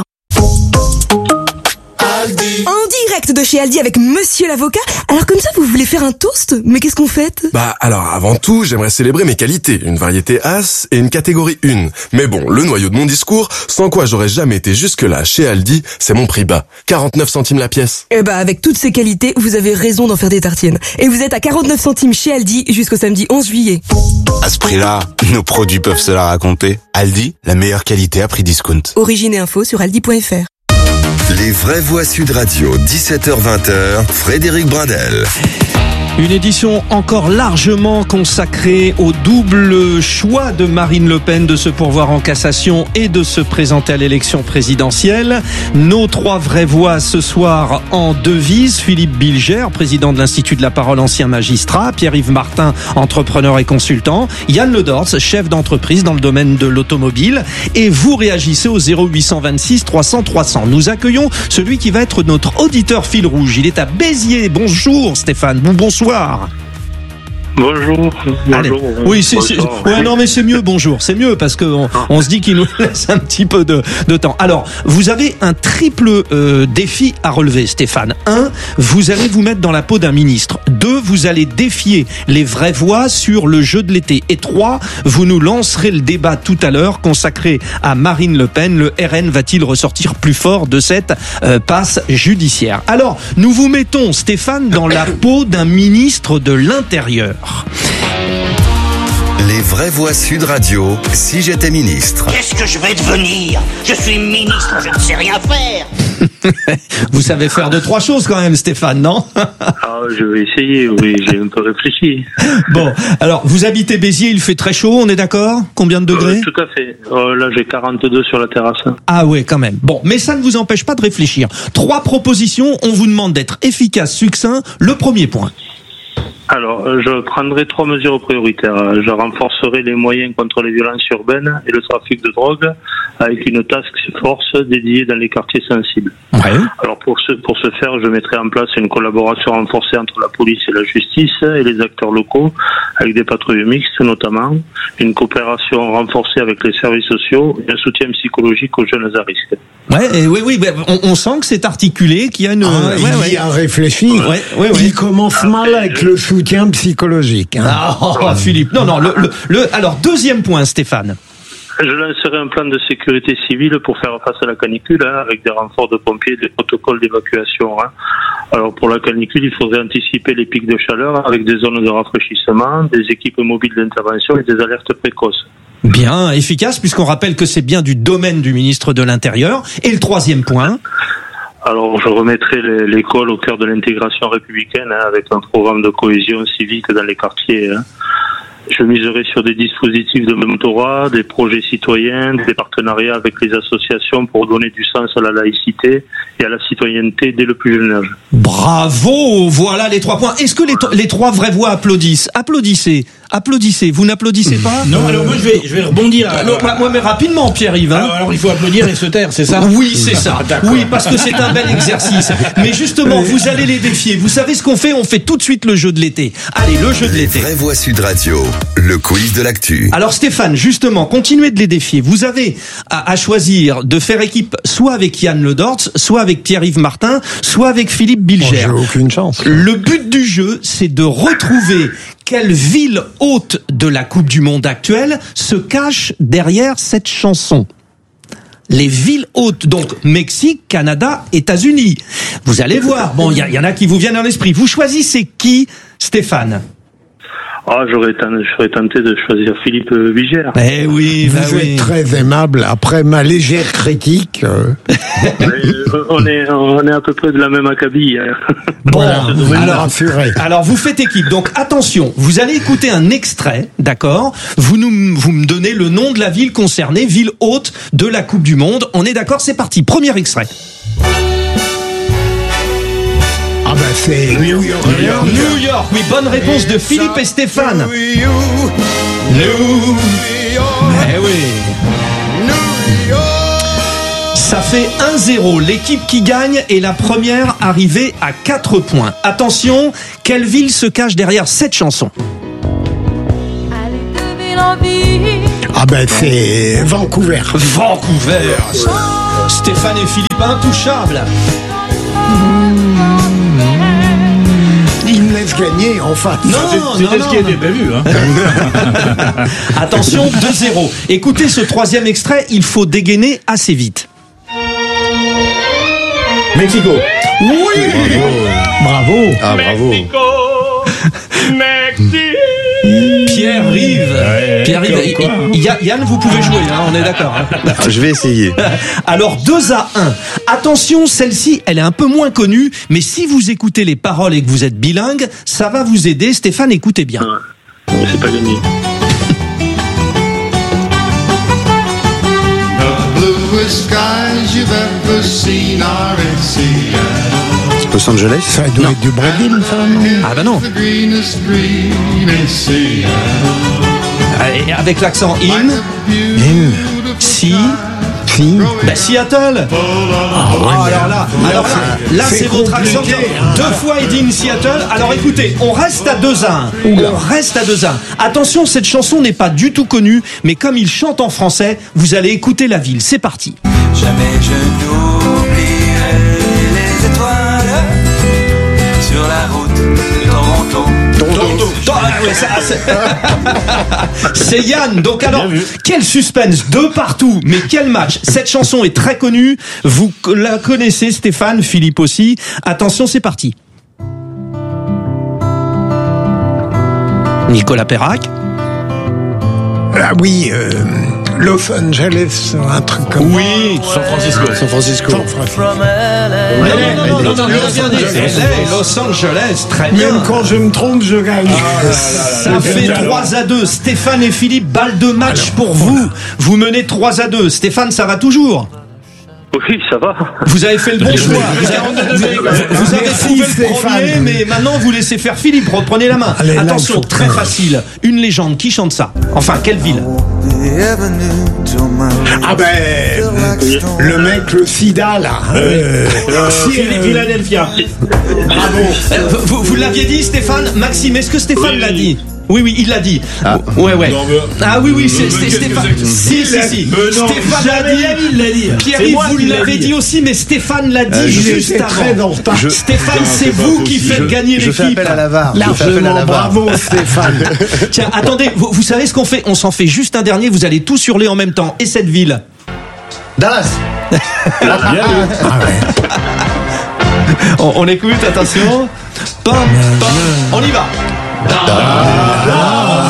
En direct de chez Aldi avec Monsieur l'avocat. Alors comme ça, vous voulez faire un toast? Mais qu'est-ce qu'on fait? Bah alors avant tout, j'aimerais célébrer mes qualités, une variété As et une catégorie un. Mais bon, le noyau de mon discours, sans quoi j'aurais jamais été jusque-là chez Aldi, c'est mon prix bas. quarante-neuf centimes la pièce. Eh bah avec toutes ces qualités, vous avez raison d'en faire des tartines. Et vous êtes à quarante-neuf centimes chez Aldi jusqu'au samedi onze juillet. À ce prix-là, nos produits peuvent se la raconter. Aldi, la meilleure qualité à prix discount. Origine et info sur aldi point f r. Les vraies voix Sud Radio, dix-sept heures vingt, Frédéric Brindel. Une édition encore largement consacrée au double choix de Marine Le Pen de se pourvoir en cassation et de se présenter à l'élection présidentielle. Nos trois vraies voix ce soir en devise. Philippe Bilger, président de l'Institut de la Parole, ancien magistrat. Pierre-Yves Martin, entrepreneur et consultant. Yann Ledorz, chef d'entreprise dans le domaine de l'automobile. Et vous réagissez au zéro huit cent vingt-six trois cents trois cents. Nous accueillons celui qui va être notre auditeur fil rouge. Il est à Béziers. Bonjour Stéphane. Bonsoir. Bonjour. Allez. Bonjour. Oui, c'est, c'est, ouais, non, mais c'est mieux. Bonjour, c'est mieux parce que on, on se dit qu'il nous laisse un petit peu de, de temps. Alors, vous avez un triple euh, défi à relever, Stéphane. Un, vous allez vous mettre dans la peau d'un ministre. Deux, vous allez défier les vraies voix sur le jeu de l'été. Et trois, vous nous lancerez le débat tout à l'heure consacré à Marine Le Pen. Le R N va-t-il ressortir plus fort de cette euh, passe judiciaire? Alors, nous vous mettons, Stéphane, dans la peau d'un ministre de l'Intérieur. Les vraies voix Sud Radio, si j'étais ministre. Qu'est-ce que je vais devenir? Je suis ministre, je ne sais rien faire. Vous savez faire deux, trois choses quand même, Stéphane, non? Ah, je vais essayer, oui, j'ai un peu réfléchi. Bon, alors, vous habitez Béziers, il fait très chaud, on est d'accord? Combien de degrés? euh, Tout à fait. Euh, là, j'ai quarante-deux sur la terrasse. Ah ouais, quand même. Bon, mais ça ne vous empêche pas de réfléchir. Trois propositions, on vous demande d'être efficace, succinct. Le premier point. Alors, je prendrai trois mesures prioritaires. Je renforcerai les moyens contre les violences urbaines et le trafic de drogue avec une task force dédiée dans les quartiers sensibles. Ouais. Alors, pour ce, pour ce faire, je mettrai en place une collaboration renforcée entre la police et la justice et les acteurs locaux avec des patrouilles mixtes notamment, une coopération renforcée avec les services sociaux et un soutien psychologique aux jeunes à risque. Ouais, et oui, oui, on, on sent que c'est articulé, qu'il y a une... Ah, ouais, il ouais. y a réfléchi. Ouais, ouais, ouais. Il commence mal avec le soutien psychologique. Hein. Ah, oh, oh, Philippe. Non, non, le, le, le, alors, deuxième point, Stéphane. Je lancerai un plan de sécurité civile pour faire face à la canicule, hein, avec des renforts de pompiers et des protocoles d'évacuation. Hein. Alors pour la canicule, il faudrait anticiper les pics de chaleur avec des zones de rafraîchissement, des équipes mobiles d'intervention et des alertes précoces. Bien, efficace, puisqu'on rappelle que c'est bien du domaine du ministre de l'Intérieur. Et le troisième point? Alors, je remettrai l'école au cœur de l'intégration républicaine, hein, avec un programme de cohésion civique dans les quartiers. Hein. Je miserai sur des dispositifs de mentorat, des projets citoyens, des partenariats avec les associations pour donner du sens à la laïcité et à la citoyenneté dès le plus jeune âge. Bravo! Voilà les trois points. Est-ce que les, les trois vraies voix applaudissent? Applaudissez. Applaudissez. Vous n'applaudissez pas? Non, alors moi je vais, je vais rebondir. Alors, moi, mais rapidement, Pierre-Yves. Hein. Alors, alors il faut applaudir et se taire, c'est ça? Oui, c'est ça. Oui, parce que c'est un bel exercice. Mais justement, vous allez les défier. Vous savez ce qu'on fait? On fait tout de suite le jeu de l'été. Allez, le jeu de l'été. Vraie Voix Sud Radio, le quiz de l'actu. Alors Stéphane, justement, continuez de les défier. Vous avez à, à choisir de faire équipe soit avec Yann Le Dortz, soit avec Pierre-Yves Martin, soit avec Philippe Bilger. Oh, j'ai aucune chance. Le but du jeu, c'est de retrouver quelle ville hôte de la Coupe du Monde actuelle se cache derrière cette chanson. Les villes hôtes, donc Mexique, Canada, États-Unis. Vous allez voir, bon, il y, y en a qui vous viennent à l'esprit. Vous choisissez qui, Stéphane? Ah, j'aurais tenté, j'aurais tenté de choisir Philippe Bilger. Eh oui, vous bah êtes oui. très aimable. Après ma légère critique, euh... on est, on est à peu près de la même acabit. Bon, alors, rassurer. alors vous faites équipe. Donc attention, vous allez écouter un extrait, d'accord? Vous nous, vous me donnez le nom de la ville concernée, ville hôte de la Coupe du Monde. On est d'accord? C'est parti. Premier extrait. Ah ben c'est New York. New York. New York, oui, bonne réponse de Philippe et Stéphane. New York. Eh oui. Ça fait un zéro. L'équipe qui gagne est la première arrivée à quatre points. Attention, quelle ville se cache derrière cette chanson? Ah ben c'est Vancouver. Vancouver. Stéphane et Philippe intouchables. Il me laisse gagner, enfin. Non, C'était non, ce non, qui était non. prévu. Hein. Attention, deux zéro. Écoutez ce troisième extrait, il faut dégainer assez vite. Mexico. Oui. Bravo. Ah, bravo. Pierre-Yves. Ouais, Pierre-Yves. quoi, hein. Y- y- Yann, vous pouvez jouer, hein, on est d'accord. Hein. Je vais essayer. Alors deux à un. Attention, celle-ci, elle est un peu moins connue, mais si vous écoutez les paroles et que vous êtes bilingue, ça va vous aider. Stéphane, écoutez bien. Ouais. C'est pas gagné. Los Angeles? Ça doit être du Brésil, ça, non? Ah bah non. Et avec l'accent in. In. Si. Si. Bah Seattle. Ah, alors là, alors là, là c'est, c'est votre accent. compliqué, hein. Deux fois il dit in Seattle. Alors écoutez, on reste à deux à un. On reste à deux à un. Attention, cette chanson n'est pas du tout connue, mais comme il chante en français, vous allez écouter la ville. C'est parti. Jamais je n'oublierai les étoiles sur la route de Toronto. Toronto. Ah, ouais, ça, c'est... c'est Yann. Donc alors, quel suspense, deux partout. Mais quel match. Cette chanson est très connue. Vous la connaissez, Stéphane, Philippe aussi. Attention, c'est parti. Nicolas Perrac. Ah oui, euh, Los Angeles, un truc comme Oui, San Francisco. San Francisco. Non, non, non, non, non, il a bien dit. L A, Los Angeles, très bien. Même quand je me trompe, je gagne. Ça fait trois à deux. Stéphane et Philippe, balle de match Alors, pour vous. Vous menez trois à deux. Stéphane, ça va toujours? Oui, ça va. Vous avez fait le bon choix. Vous avez, vous, vous avez Merci, trouvé le Stéphane. premier, mais maintenant vous laissez faire Philippe. Reprenez la main. Allez, là, Attention, il faut- très facile. Une légende. Qui chante ça? Enfin, quelle ville? Ah ben, le mec, le sida, là. Euh, si, Philippe euh, Philadelphia. Bravo. Euh, Vous, vous l'aviez dit, Stéphane? Maxime, est-ce que Stéphane Oui. l'a dit? Oui, oui, il l'a dit. Ah. Ouais, ouais. Non, mais- Ah oui, oui, c'est, Mais c'est qu'est-ce que Stéphane. c'est que ça? Si, si, si. Mais non, Stéphane l'a jamais dit. la ville l'a dit. C'est Pierre-Yves, moi vous qui l'ai l'avez dit. dit aussi, mais Stéphane l'a dit Euh, juste j'étais avant. très en retard. Je- Stéphane, Putain, c'est c'est pas vous qui possible. faites gagner Je fais l'équipe. appel à la V A R. Je fais appel à Largement, la V A R. bravo, Stéphane. Tiens, attendez, vous, vous savez ce qu'on fait? On s'en fait juste un dernier, vous allez tous hurler en même temps. Et cette ville? Dallas. Bien vu. Ah ouais. On, on écoute, attention. Pam, pam, on y va. Voilà.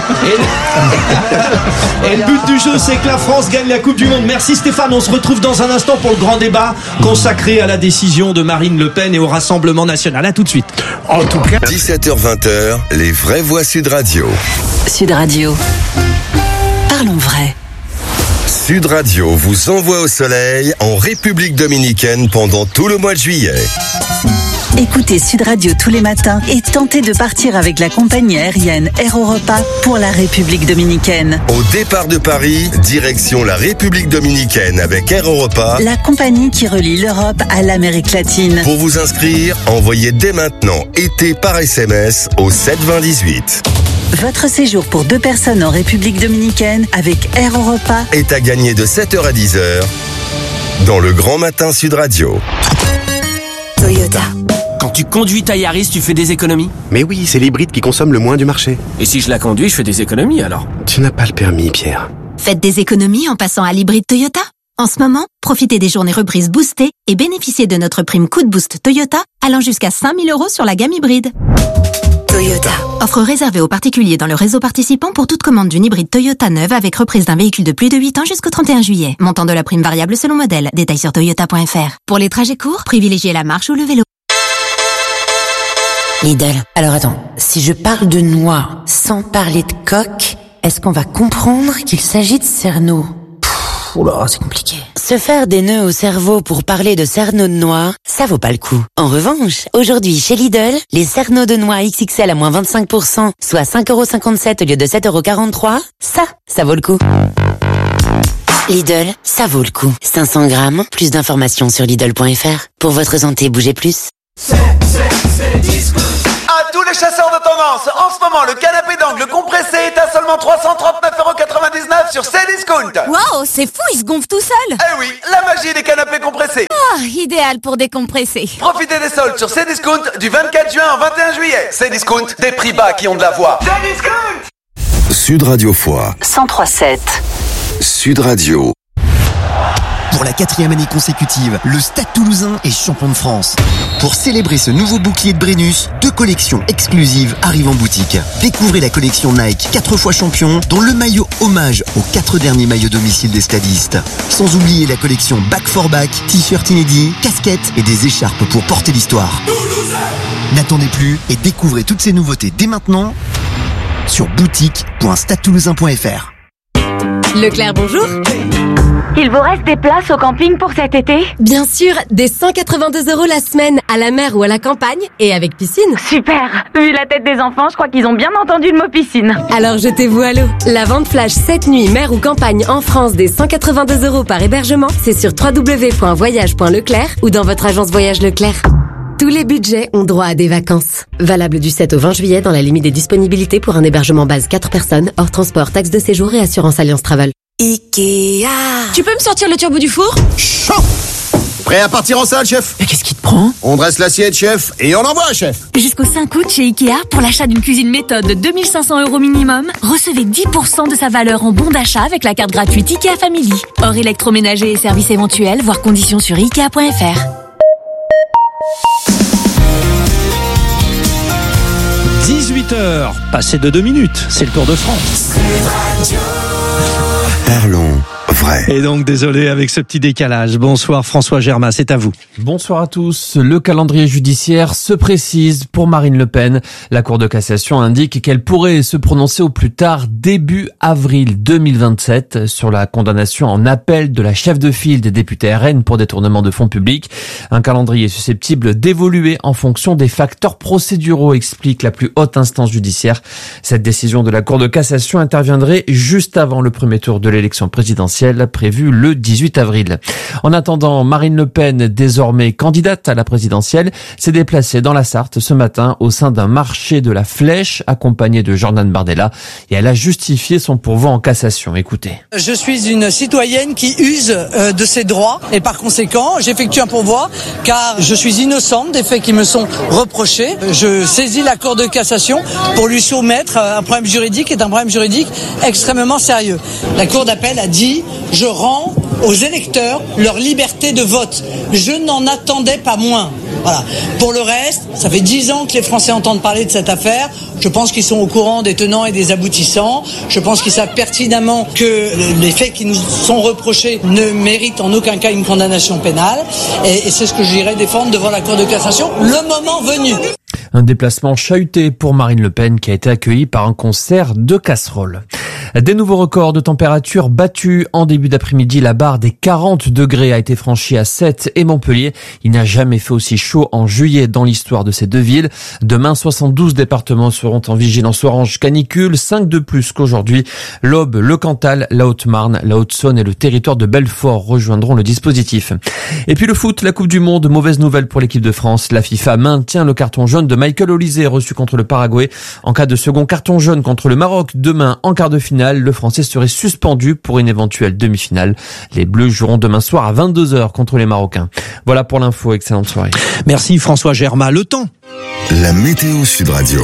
Et, et le but du jeu, c'est que la France gagne la Coupe du Monde. Merci Stéphane, on se retrouve dans un instant pour le grand débat consacré à la décision de Marine Le Pen et au Rassemblement National. À tout de suite. En tout cas, dix-sept heures vingt, les vraies voix Sud Radio. Sud Radio. Parlons vrai. Sud Radio vous envoie au soleil en République Dominicaine pendant tout le mois de juillet. Écoutez Sud Radio tous les matins et tentez de partir avec la compagnie aérienne Air Europa pour la République dominicaine. Au départ de Paris, direction la République dominicaine avec Air Europa, la compagnie qui relie l'Europe à l'Amérique latine. Pour vous inscrire, envoyez dès maintenant été par S M S au sept vingt dix-huit. Votre séjour pour deux personnes en République dominicaine avec Air Europa est à gagner de sept heures à dix heures dans le Grand Matin Sud Radio. Toyota. Quand tu conduis ta Yaris, tu fais des économies? Mais oui, c'est l'hybride qui consomme le moins du marché. Et si je la conduis, je fais des économies alors? Tu n'as pas le permis, Pierre. Faites des économies en passant à l'hybride Toyota. En ce moment, profitez des journées reprises boostées et bénéficiez de notre prime coup de boost Toyota allant jusqu'à cinq mille euros sur la gamme hybride. Toyota. Offre réservée aux particuliers dans le réseau participant pour toute commande d'une hybride Toyota neuve avec reprise d'un véhicule de plus de huit ans jusqu'au trente et un juillet. Montant de la prime variable selon modèle. Détails sur toyota point f r. Pour les trajets courts, privilégiez la marche ou le vélo. Lidl. Alors attends, si je parle de noix sans parler de coque, est-ce qu'on va comprendre qu'il s'agit de cerneau? Oula, c'est compliqué. Se faire des nœuds au cerveau pour parler de cerneau de noix, ça vaut pas le coup. En revanche, aujourd'hui chez Lidl, les cerneaux de noix X X L à moins vingt-cinq pour cent, soit cinq euros cinquante-sept au lieu de sept euros quarante-trois, ça, ça vaut le coup. Lidl, ça vaut le coup. cinq cents grammes, plus d'informations sur Lidl point f r. Pour votre santé, bougez plus. C'est, c'est, c'est Discount. À tous les chasseurs de tendance, en ce moment, le canapé d'angle compressé est à seulement trois cent trente-neuf euros quatre-vingt-dix-neuf sur Cdiscount. Waouh, c'est fou, il se gonfle tout seul. Eh oui, la magie des canapés compressés. Ah, idéal pour décompresser. Profitez des soldes sur Cdiscount du vingt-quatre juin au vingt et un juillet. Cdiscount, des prix bas qui ont de la voix. Cdiscount. Sud Radio Foix. cent trois sept. Sud Radio. Pour la quatrième année consécutive, le Stade Toulousain est champion de France. Pour célébrer ce nouveau bouclier de Brennus, deux collections exclusives arrivent en boutique. Découvrez la collection Nike quatre fois champion, dont le maillot hommage aux quatre derniers maillots domicile des stadistes. Sans oublier la collection Back for Back, t-shirt inédits, casquettes et des écharpes pour porter l'histoire. N'attendez plus et découvrez toutes ces nouveautés dès maintenant sur boutique point stade toulousain point f r. Leclerc, bonjour. Il vous reste des places au camping pour cet été? Bien sûr, des cent quatre-vingt-deux euros la semaine, à la mer ou à la campagne, et avec piscine. Super. Vu la tête des enfants, je crois qu'ils ont bien entendu le mot piscine. Alors jetez-vous à l'eau. La vente flash cette nuit, mer ou campagne en France des cent quatre-vingt-deux euros par hébergement, c'est sur w w w point voyage point leclerc ou dans votre agence Voyage Leclerc. Tous les budgets ont droit à des vacances. Valable du sept au vingt juillet dans la limite des disponibilités pour un hébergement base quatre personnes, hors transport, taxe de séjour et assurance Alliance Travel. Ikea. Tu peux me sortir le turbo du four? Chaud. Prêt à partir en salle, chef? Mais qu'est-ce qui te prend? On dresse l'assiette, chef, et on envoie, chef. Jusqu'au cinq août chez Ikea, pour l'achat d'une cuisine méthode de deux mille cinq cents euros minimum, recevez dix pour cent de sa valeur en bon d'achat avec la carte gratuite Ikea Family. Hors électroménager et services éventuels, voire conditions sur ikea point f r. dix-huit heures, passé de deux minutes, c'est le Tour de France. Parlons vrai. Et donc, désolé avec ce petit décalage. Bonsoir François Germain, c'est à vous. Bonsoir à tous. Le calendrier judiciaire se précise pour Marine Le Pen. La Cour de cassation indique qu'elle pourrait se prononcer au plus tard début avril deux mille vingt-sept sur la condamnation en appel de la chef de file des députés R N pour détournement de fonds publics. Un calendrier susceptible d'évoluer en fonction des facteurs procéduraux, explique la plus haute instance judiciaire. Cette décision de la Cour de cassation interviendrait juste avant le premier tour de l'élection présidentielle prévue le dix-huit avril. En attendant, Marine Le Pen, désormais candidate à la présidentielle, s'est déplacée dans la Sarthe ce matin au sein d'un marché de la Flèche, accompagnée de Jordan Bardella, et elle a justifié son pourvoi en cassation. Écoutez. Je suis une citoyenne qui use euh, de ses droits et par conséquent, j'effectue un pourvoi car je suis innocente des faits qui me sont reprochés. Je saisis la Cour de cassation pour lui soumettre un problème juridique qui est un problème juridique extrêmement sérieux. La Cour d'appel a dit « Je rends aux électeurs leur liberté de vote ». Je n'en attendais pas moins. Voilà. Pour le reste, ça fait dix ans que les Français entendent parler de cette affaire. Je pense qu'ils sont au courant des tenants et des aboutissants. Je pense qu'ils savent pertinemment que les faits qui nous sont reprochés ne méritent en aucun cas une condamnation pénale. Et, et c'est ce que j'irai défendre devant la Cour de cassation le moment venu. Un déplacement chahuté pour Marine Le Pen qui a été accueilli par un concert de casseroles. Des nouveaux records de température battus en début d'après-midi. La barre des quarante degrés a été franchie à Sète et Montpellier. Il n'a jamais fait aussi chaud en juillet dans l'histoire de ces deux villes. Demain, soixante-douze départements seront en vigilance orange canicule, cinq de plus qu'aujourd'hui. L'Aube, le Cantal, la Haute-Marne, la Haute-Saône et le territoire de Belfort rejoindront le dispositif. Et puis le foot, la Coupe du Monde, mauvaise nouvelle pour l'équipe de France. La FIFA maintient le carton jaune de Michael Olise reçu contre le Paraguay. En cas de second carton jaune contre le Maroc demain en quart de finale, le Français serait suspendu pour une éventuelle demi-finale. Les Bleus joueront demain soir à vingt-deux heures contre les Marocains. Voilà pour l'info, excellente soirée. Merci François Germain. Le temps. La météo Sud Radio.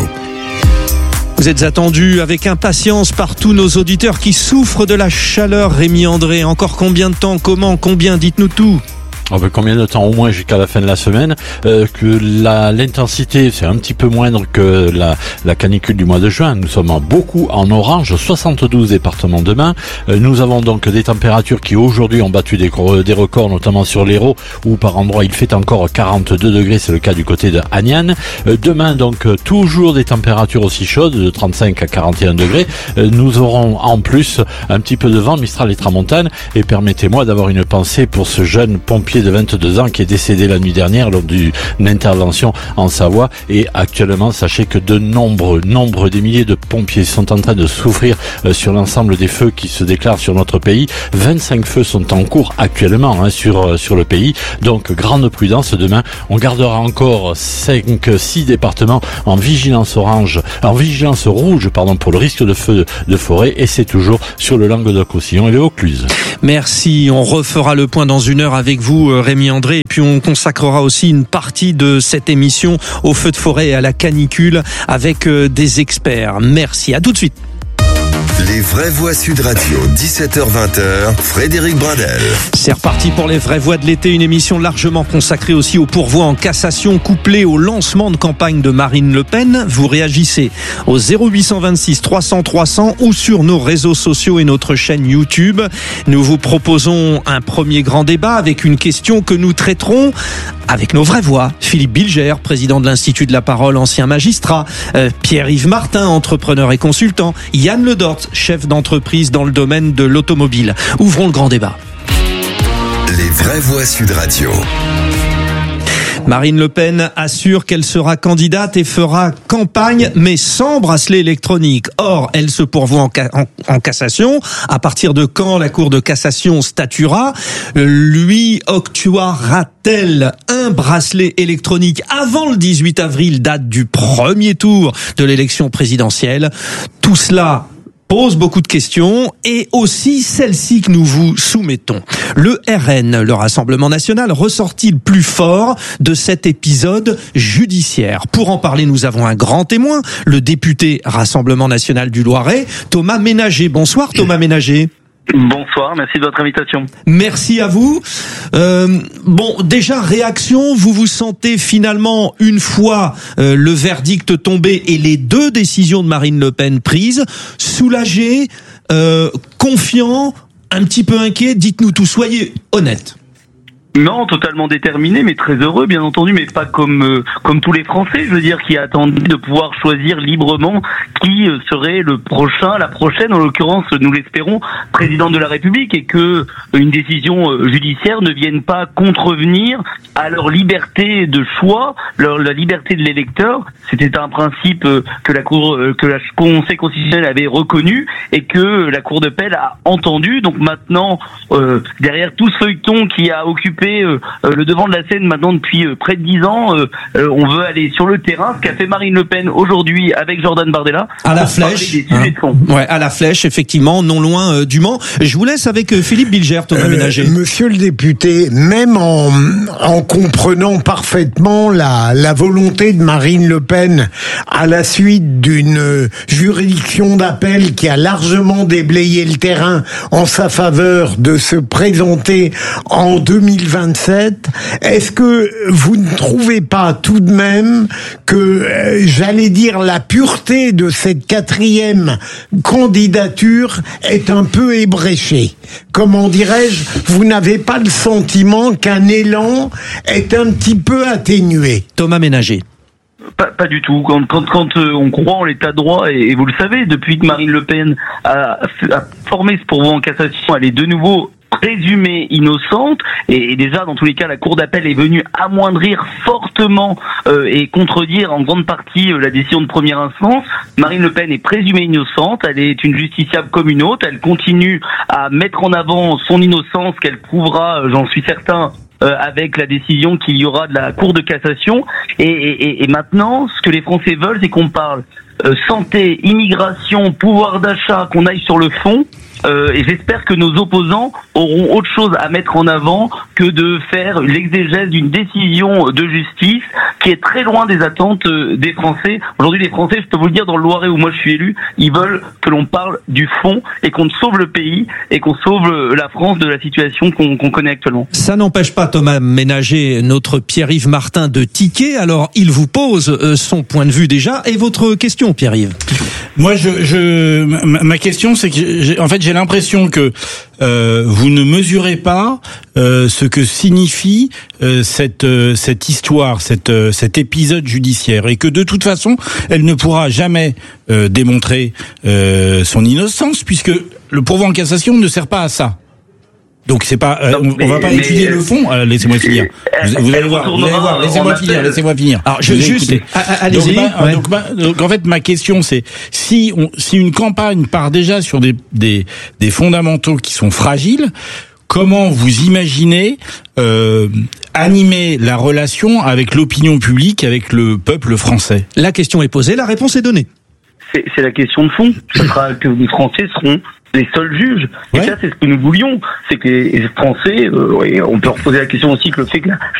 Vous êtes attendus avec impatience par tous nos auditeurs qui souffrent de la chaleur. Rémi André, encore combien de temps, comment, combien, dites-nous tout. Oh ben combien de temps? Au moins jusqu'à la fin de la semaine. Euh, que la, l'intensité, c'est un petit peu moindre que la, la canicule du mois de juin. Nous sommes beaucoup en orange, soixante-douze départements demain. Euh, nous avons donc des températures qui aujourd'hui ont battu des, des records, notamment sur l'Hérault, où par endroit il fait encore quarante-deux degrés, c'est le cas du côté de Agnan. Euh, demain donc toujours des températures aussi chaudes, de trente-cinq à quarante et un degrés. Euh, nous aurons en plus un petit peu de vent, Mistral et Tramontane. Et permettez-moi d'avoir une pensée pour ce jeune pompier de vingt-deux ans qui est décédé la nuit dernière lors d'une intervention en Savoie. Et actuellement, sachez que de nombreux, nombreux des milliers de pompiers sont en train de souffrir euh, sur l'ensemble des feux qui se déclarent sur notre pays. vingt-cinq feux sont en cours actuellement hein, sur euh, sur le pays. Donc grande prudence. Demain, on gardera encore cinq six départements en vigilance orange, en vigilance rouge pardon pour le risque de feu de forêt. Et c'est toujours sur le Languedoc-Roussillon et le Vaucluse. Merci. On refera le point dans une heure avec vous, Rémi André. Et puis on consacrera aussi une partie de cette émission au feu de forêt et à la canicule avec des experts. Merci. À tout de suite. Les vraies voix Sud Radio, dix-sept heures vingt, Frédéric Bradel. C'est reparti pour les vraies voix de l'été, une émission largement consacrée aussi au pourvoi en cassation couplé au lancement de campagne de Marine Le Pen. Vous réagissez au zéro huit cent vingt-six trois cents trois cents ou sur nos réseaux sociaux et notre chaîne YouTube. Nous vous proposons un premier grand débat avec une question que nous traiterons avec nos vraies voix. Philippe Bilger, président de l'Institut de la Parole, ancien magistrat. Euh, Pierre-Yves Martin, entrepreneur et consultant. Yann Ledort, chef d'entreprise dans le domaine de l'automobile. Ouvrons le grand débat. Les vraies voix Sud Radio. Marine Le Pen assure qu'elle sera candidate et fera campagne, mais sans bracelet électronique. Or, elle se pourvoit en, ca- en, en cassation. À partir de quand la Cour de cassation statuera? Lui octroiera-t-elle un bracelet électronique avant le dix-huit avril, date du premier tour de l'élection présidentielle? Tout cela pose beaucoup de questions et aussi celle-ci que nous vous soumettons. Le R N, le Rassemblement National, ressort-il plus fort de cet épisode judiciaire? Pour en parler, nous avons un grand témoin, le député Rassemblement National du Loiret, Thomas Ménager. Bonsoir Thomas Ménager. Bonsoir, merci de votre invitation. Merci à vous. Euh, bon, déjà, réaction, vous vous sentez finalement, une fois euh, le verdict tombé et les deux décisions de Marine Le Pen prises, soulagé, euh, confiant, un petit peu inquiet? Dites-nous tout, soyez honnête. Non, totalement déterminé, mais très heureux, bien entendu, mais pas comme euh, comme tous les Français, je veux dire, qui attendent de pouvoir choisir librement qui euh, serait le prochain, la prochaine, en l'occurrence, nous l'espérons, président de la République, et que euh, une décision euh, judiciaire ne vienne pas contrevenir à leur liberté de choix, leur la liberté de l'électeur. C'était un principe euh, que la Cour, euh, que la Conseil constitutionnel avait reconnu et que la Cour d'appel a entendu. Donc maintenant, euh, derrière tout ce feuilleton qui a occupé Euh, euh, le devant de la scène maintenant depuis euh, près de dix ans, euh, euh, on veut aller sur le terrain, ce qu'a fait Marine Le Pen aujourd'hui avec Jordan Bardella. À la flèche, hein. Ouais, à la flèche, effectivement, non loin euh, du Mans. Je vous laisse avec euh, Philippe Bilger, Thomas euh, Ménager. Monsieur le député, même en, en comprenant parfaitement la, la volonté de Marine Le Pen à la suite d'une juridiction d'appel qui a largement déblayé le terrain en sa faveur de se présenter en deux mille vingt-sept, est-ce que vous ne trouvez pas tout de même que, euh, j'allais dire, la pureté de cette quatrième candidature est un peu ébréchée? Comment dirais-je, vous n'avez pas le sentiment qu'un élan est un petit peu atténué? Thomas Ménager. Pas, pas du tout. Quand, quand, quand euh, on croit en l'état de droit, et, et vous le savez, depuis que Marine Le Pen a, a formé ce pourvoi en cassation, elle est de nouveau présumée innocente, et, et déjà dans tous les cas la Cour d'appel est venue amoindrir fortement euh, et contredire en grande partie euh, la décision de première instance. Marine Le Pen est présumée innocente, elle est une justiciable comme une autre, elle continue à mettre en avant son innocence qu'elle prouvera, euh, j'en suis certain, euh, avec la décision qu'il y aura de la Cour de cassation. Et, et, et maintenant, ce que les Français veulent, c'est qu'on parle euh, santé, immigration, pouvoir d'achat, qu'on aille sur le fond. Euh, et j'espère que nos opposants auront autre chose à mettre en avant que de faire l'exégèse d'une décision de justice qui est très loin des attentes des Français. Aujourd'hui, les Français, je peux vous le dire, dans le Loiret où moi je suis élu, ils veulent que l'on parle du fond et qu'on sauve le pays et qu'on sauve la France de la situation qu'on, qu'on connaît actuellement. Ça n'empêche pas Thomas Ménager, notre Pierre-Yves Martin, de tiquer. Alors, il vous pose son point de vue déjà. Et votre question, Pierre-Yves? Moi, je, je, ma question, c'est que, j'ai, en fait, j'ai l'impression que euh, vous ne mesurez pas euh, ce que signifie euh, cette euh, cette histoire, cette euh, cet épisode judiciaire, et que de toute façon, elle ne pourra jamais euh, démontrer euh, son innocence, puisque le pourvoi en cassation ne sert pas à ça. Donc c'est pas, euh, non, on, mais, on va pas mais, étudier mais, le fond. Euh, laissez-moi finir. Vous, vous allez voir, vous allez voir. Laissez-moi finir. Laissez-moi finir. Alors je juste, allez-y. Donc, ouais. donc, bah, donc en fait, ma question c'est si on, si une campagne part déjà sur des des des fondamentaux qui sont fragiles, comment vous imaginez euh, animer la relation avec l'opinion publique, avec le peuple français? La question est posée, la réponse est donnée. C'est, c'est la question de fond. Ce sera que les Français seront les seuls juges. Et ouais. ça, c'est ce que nous voulions. C'est que les Français, euh, et on peut reposer la question aussi que le fait que la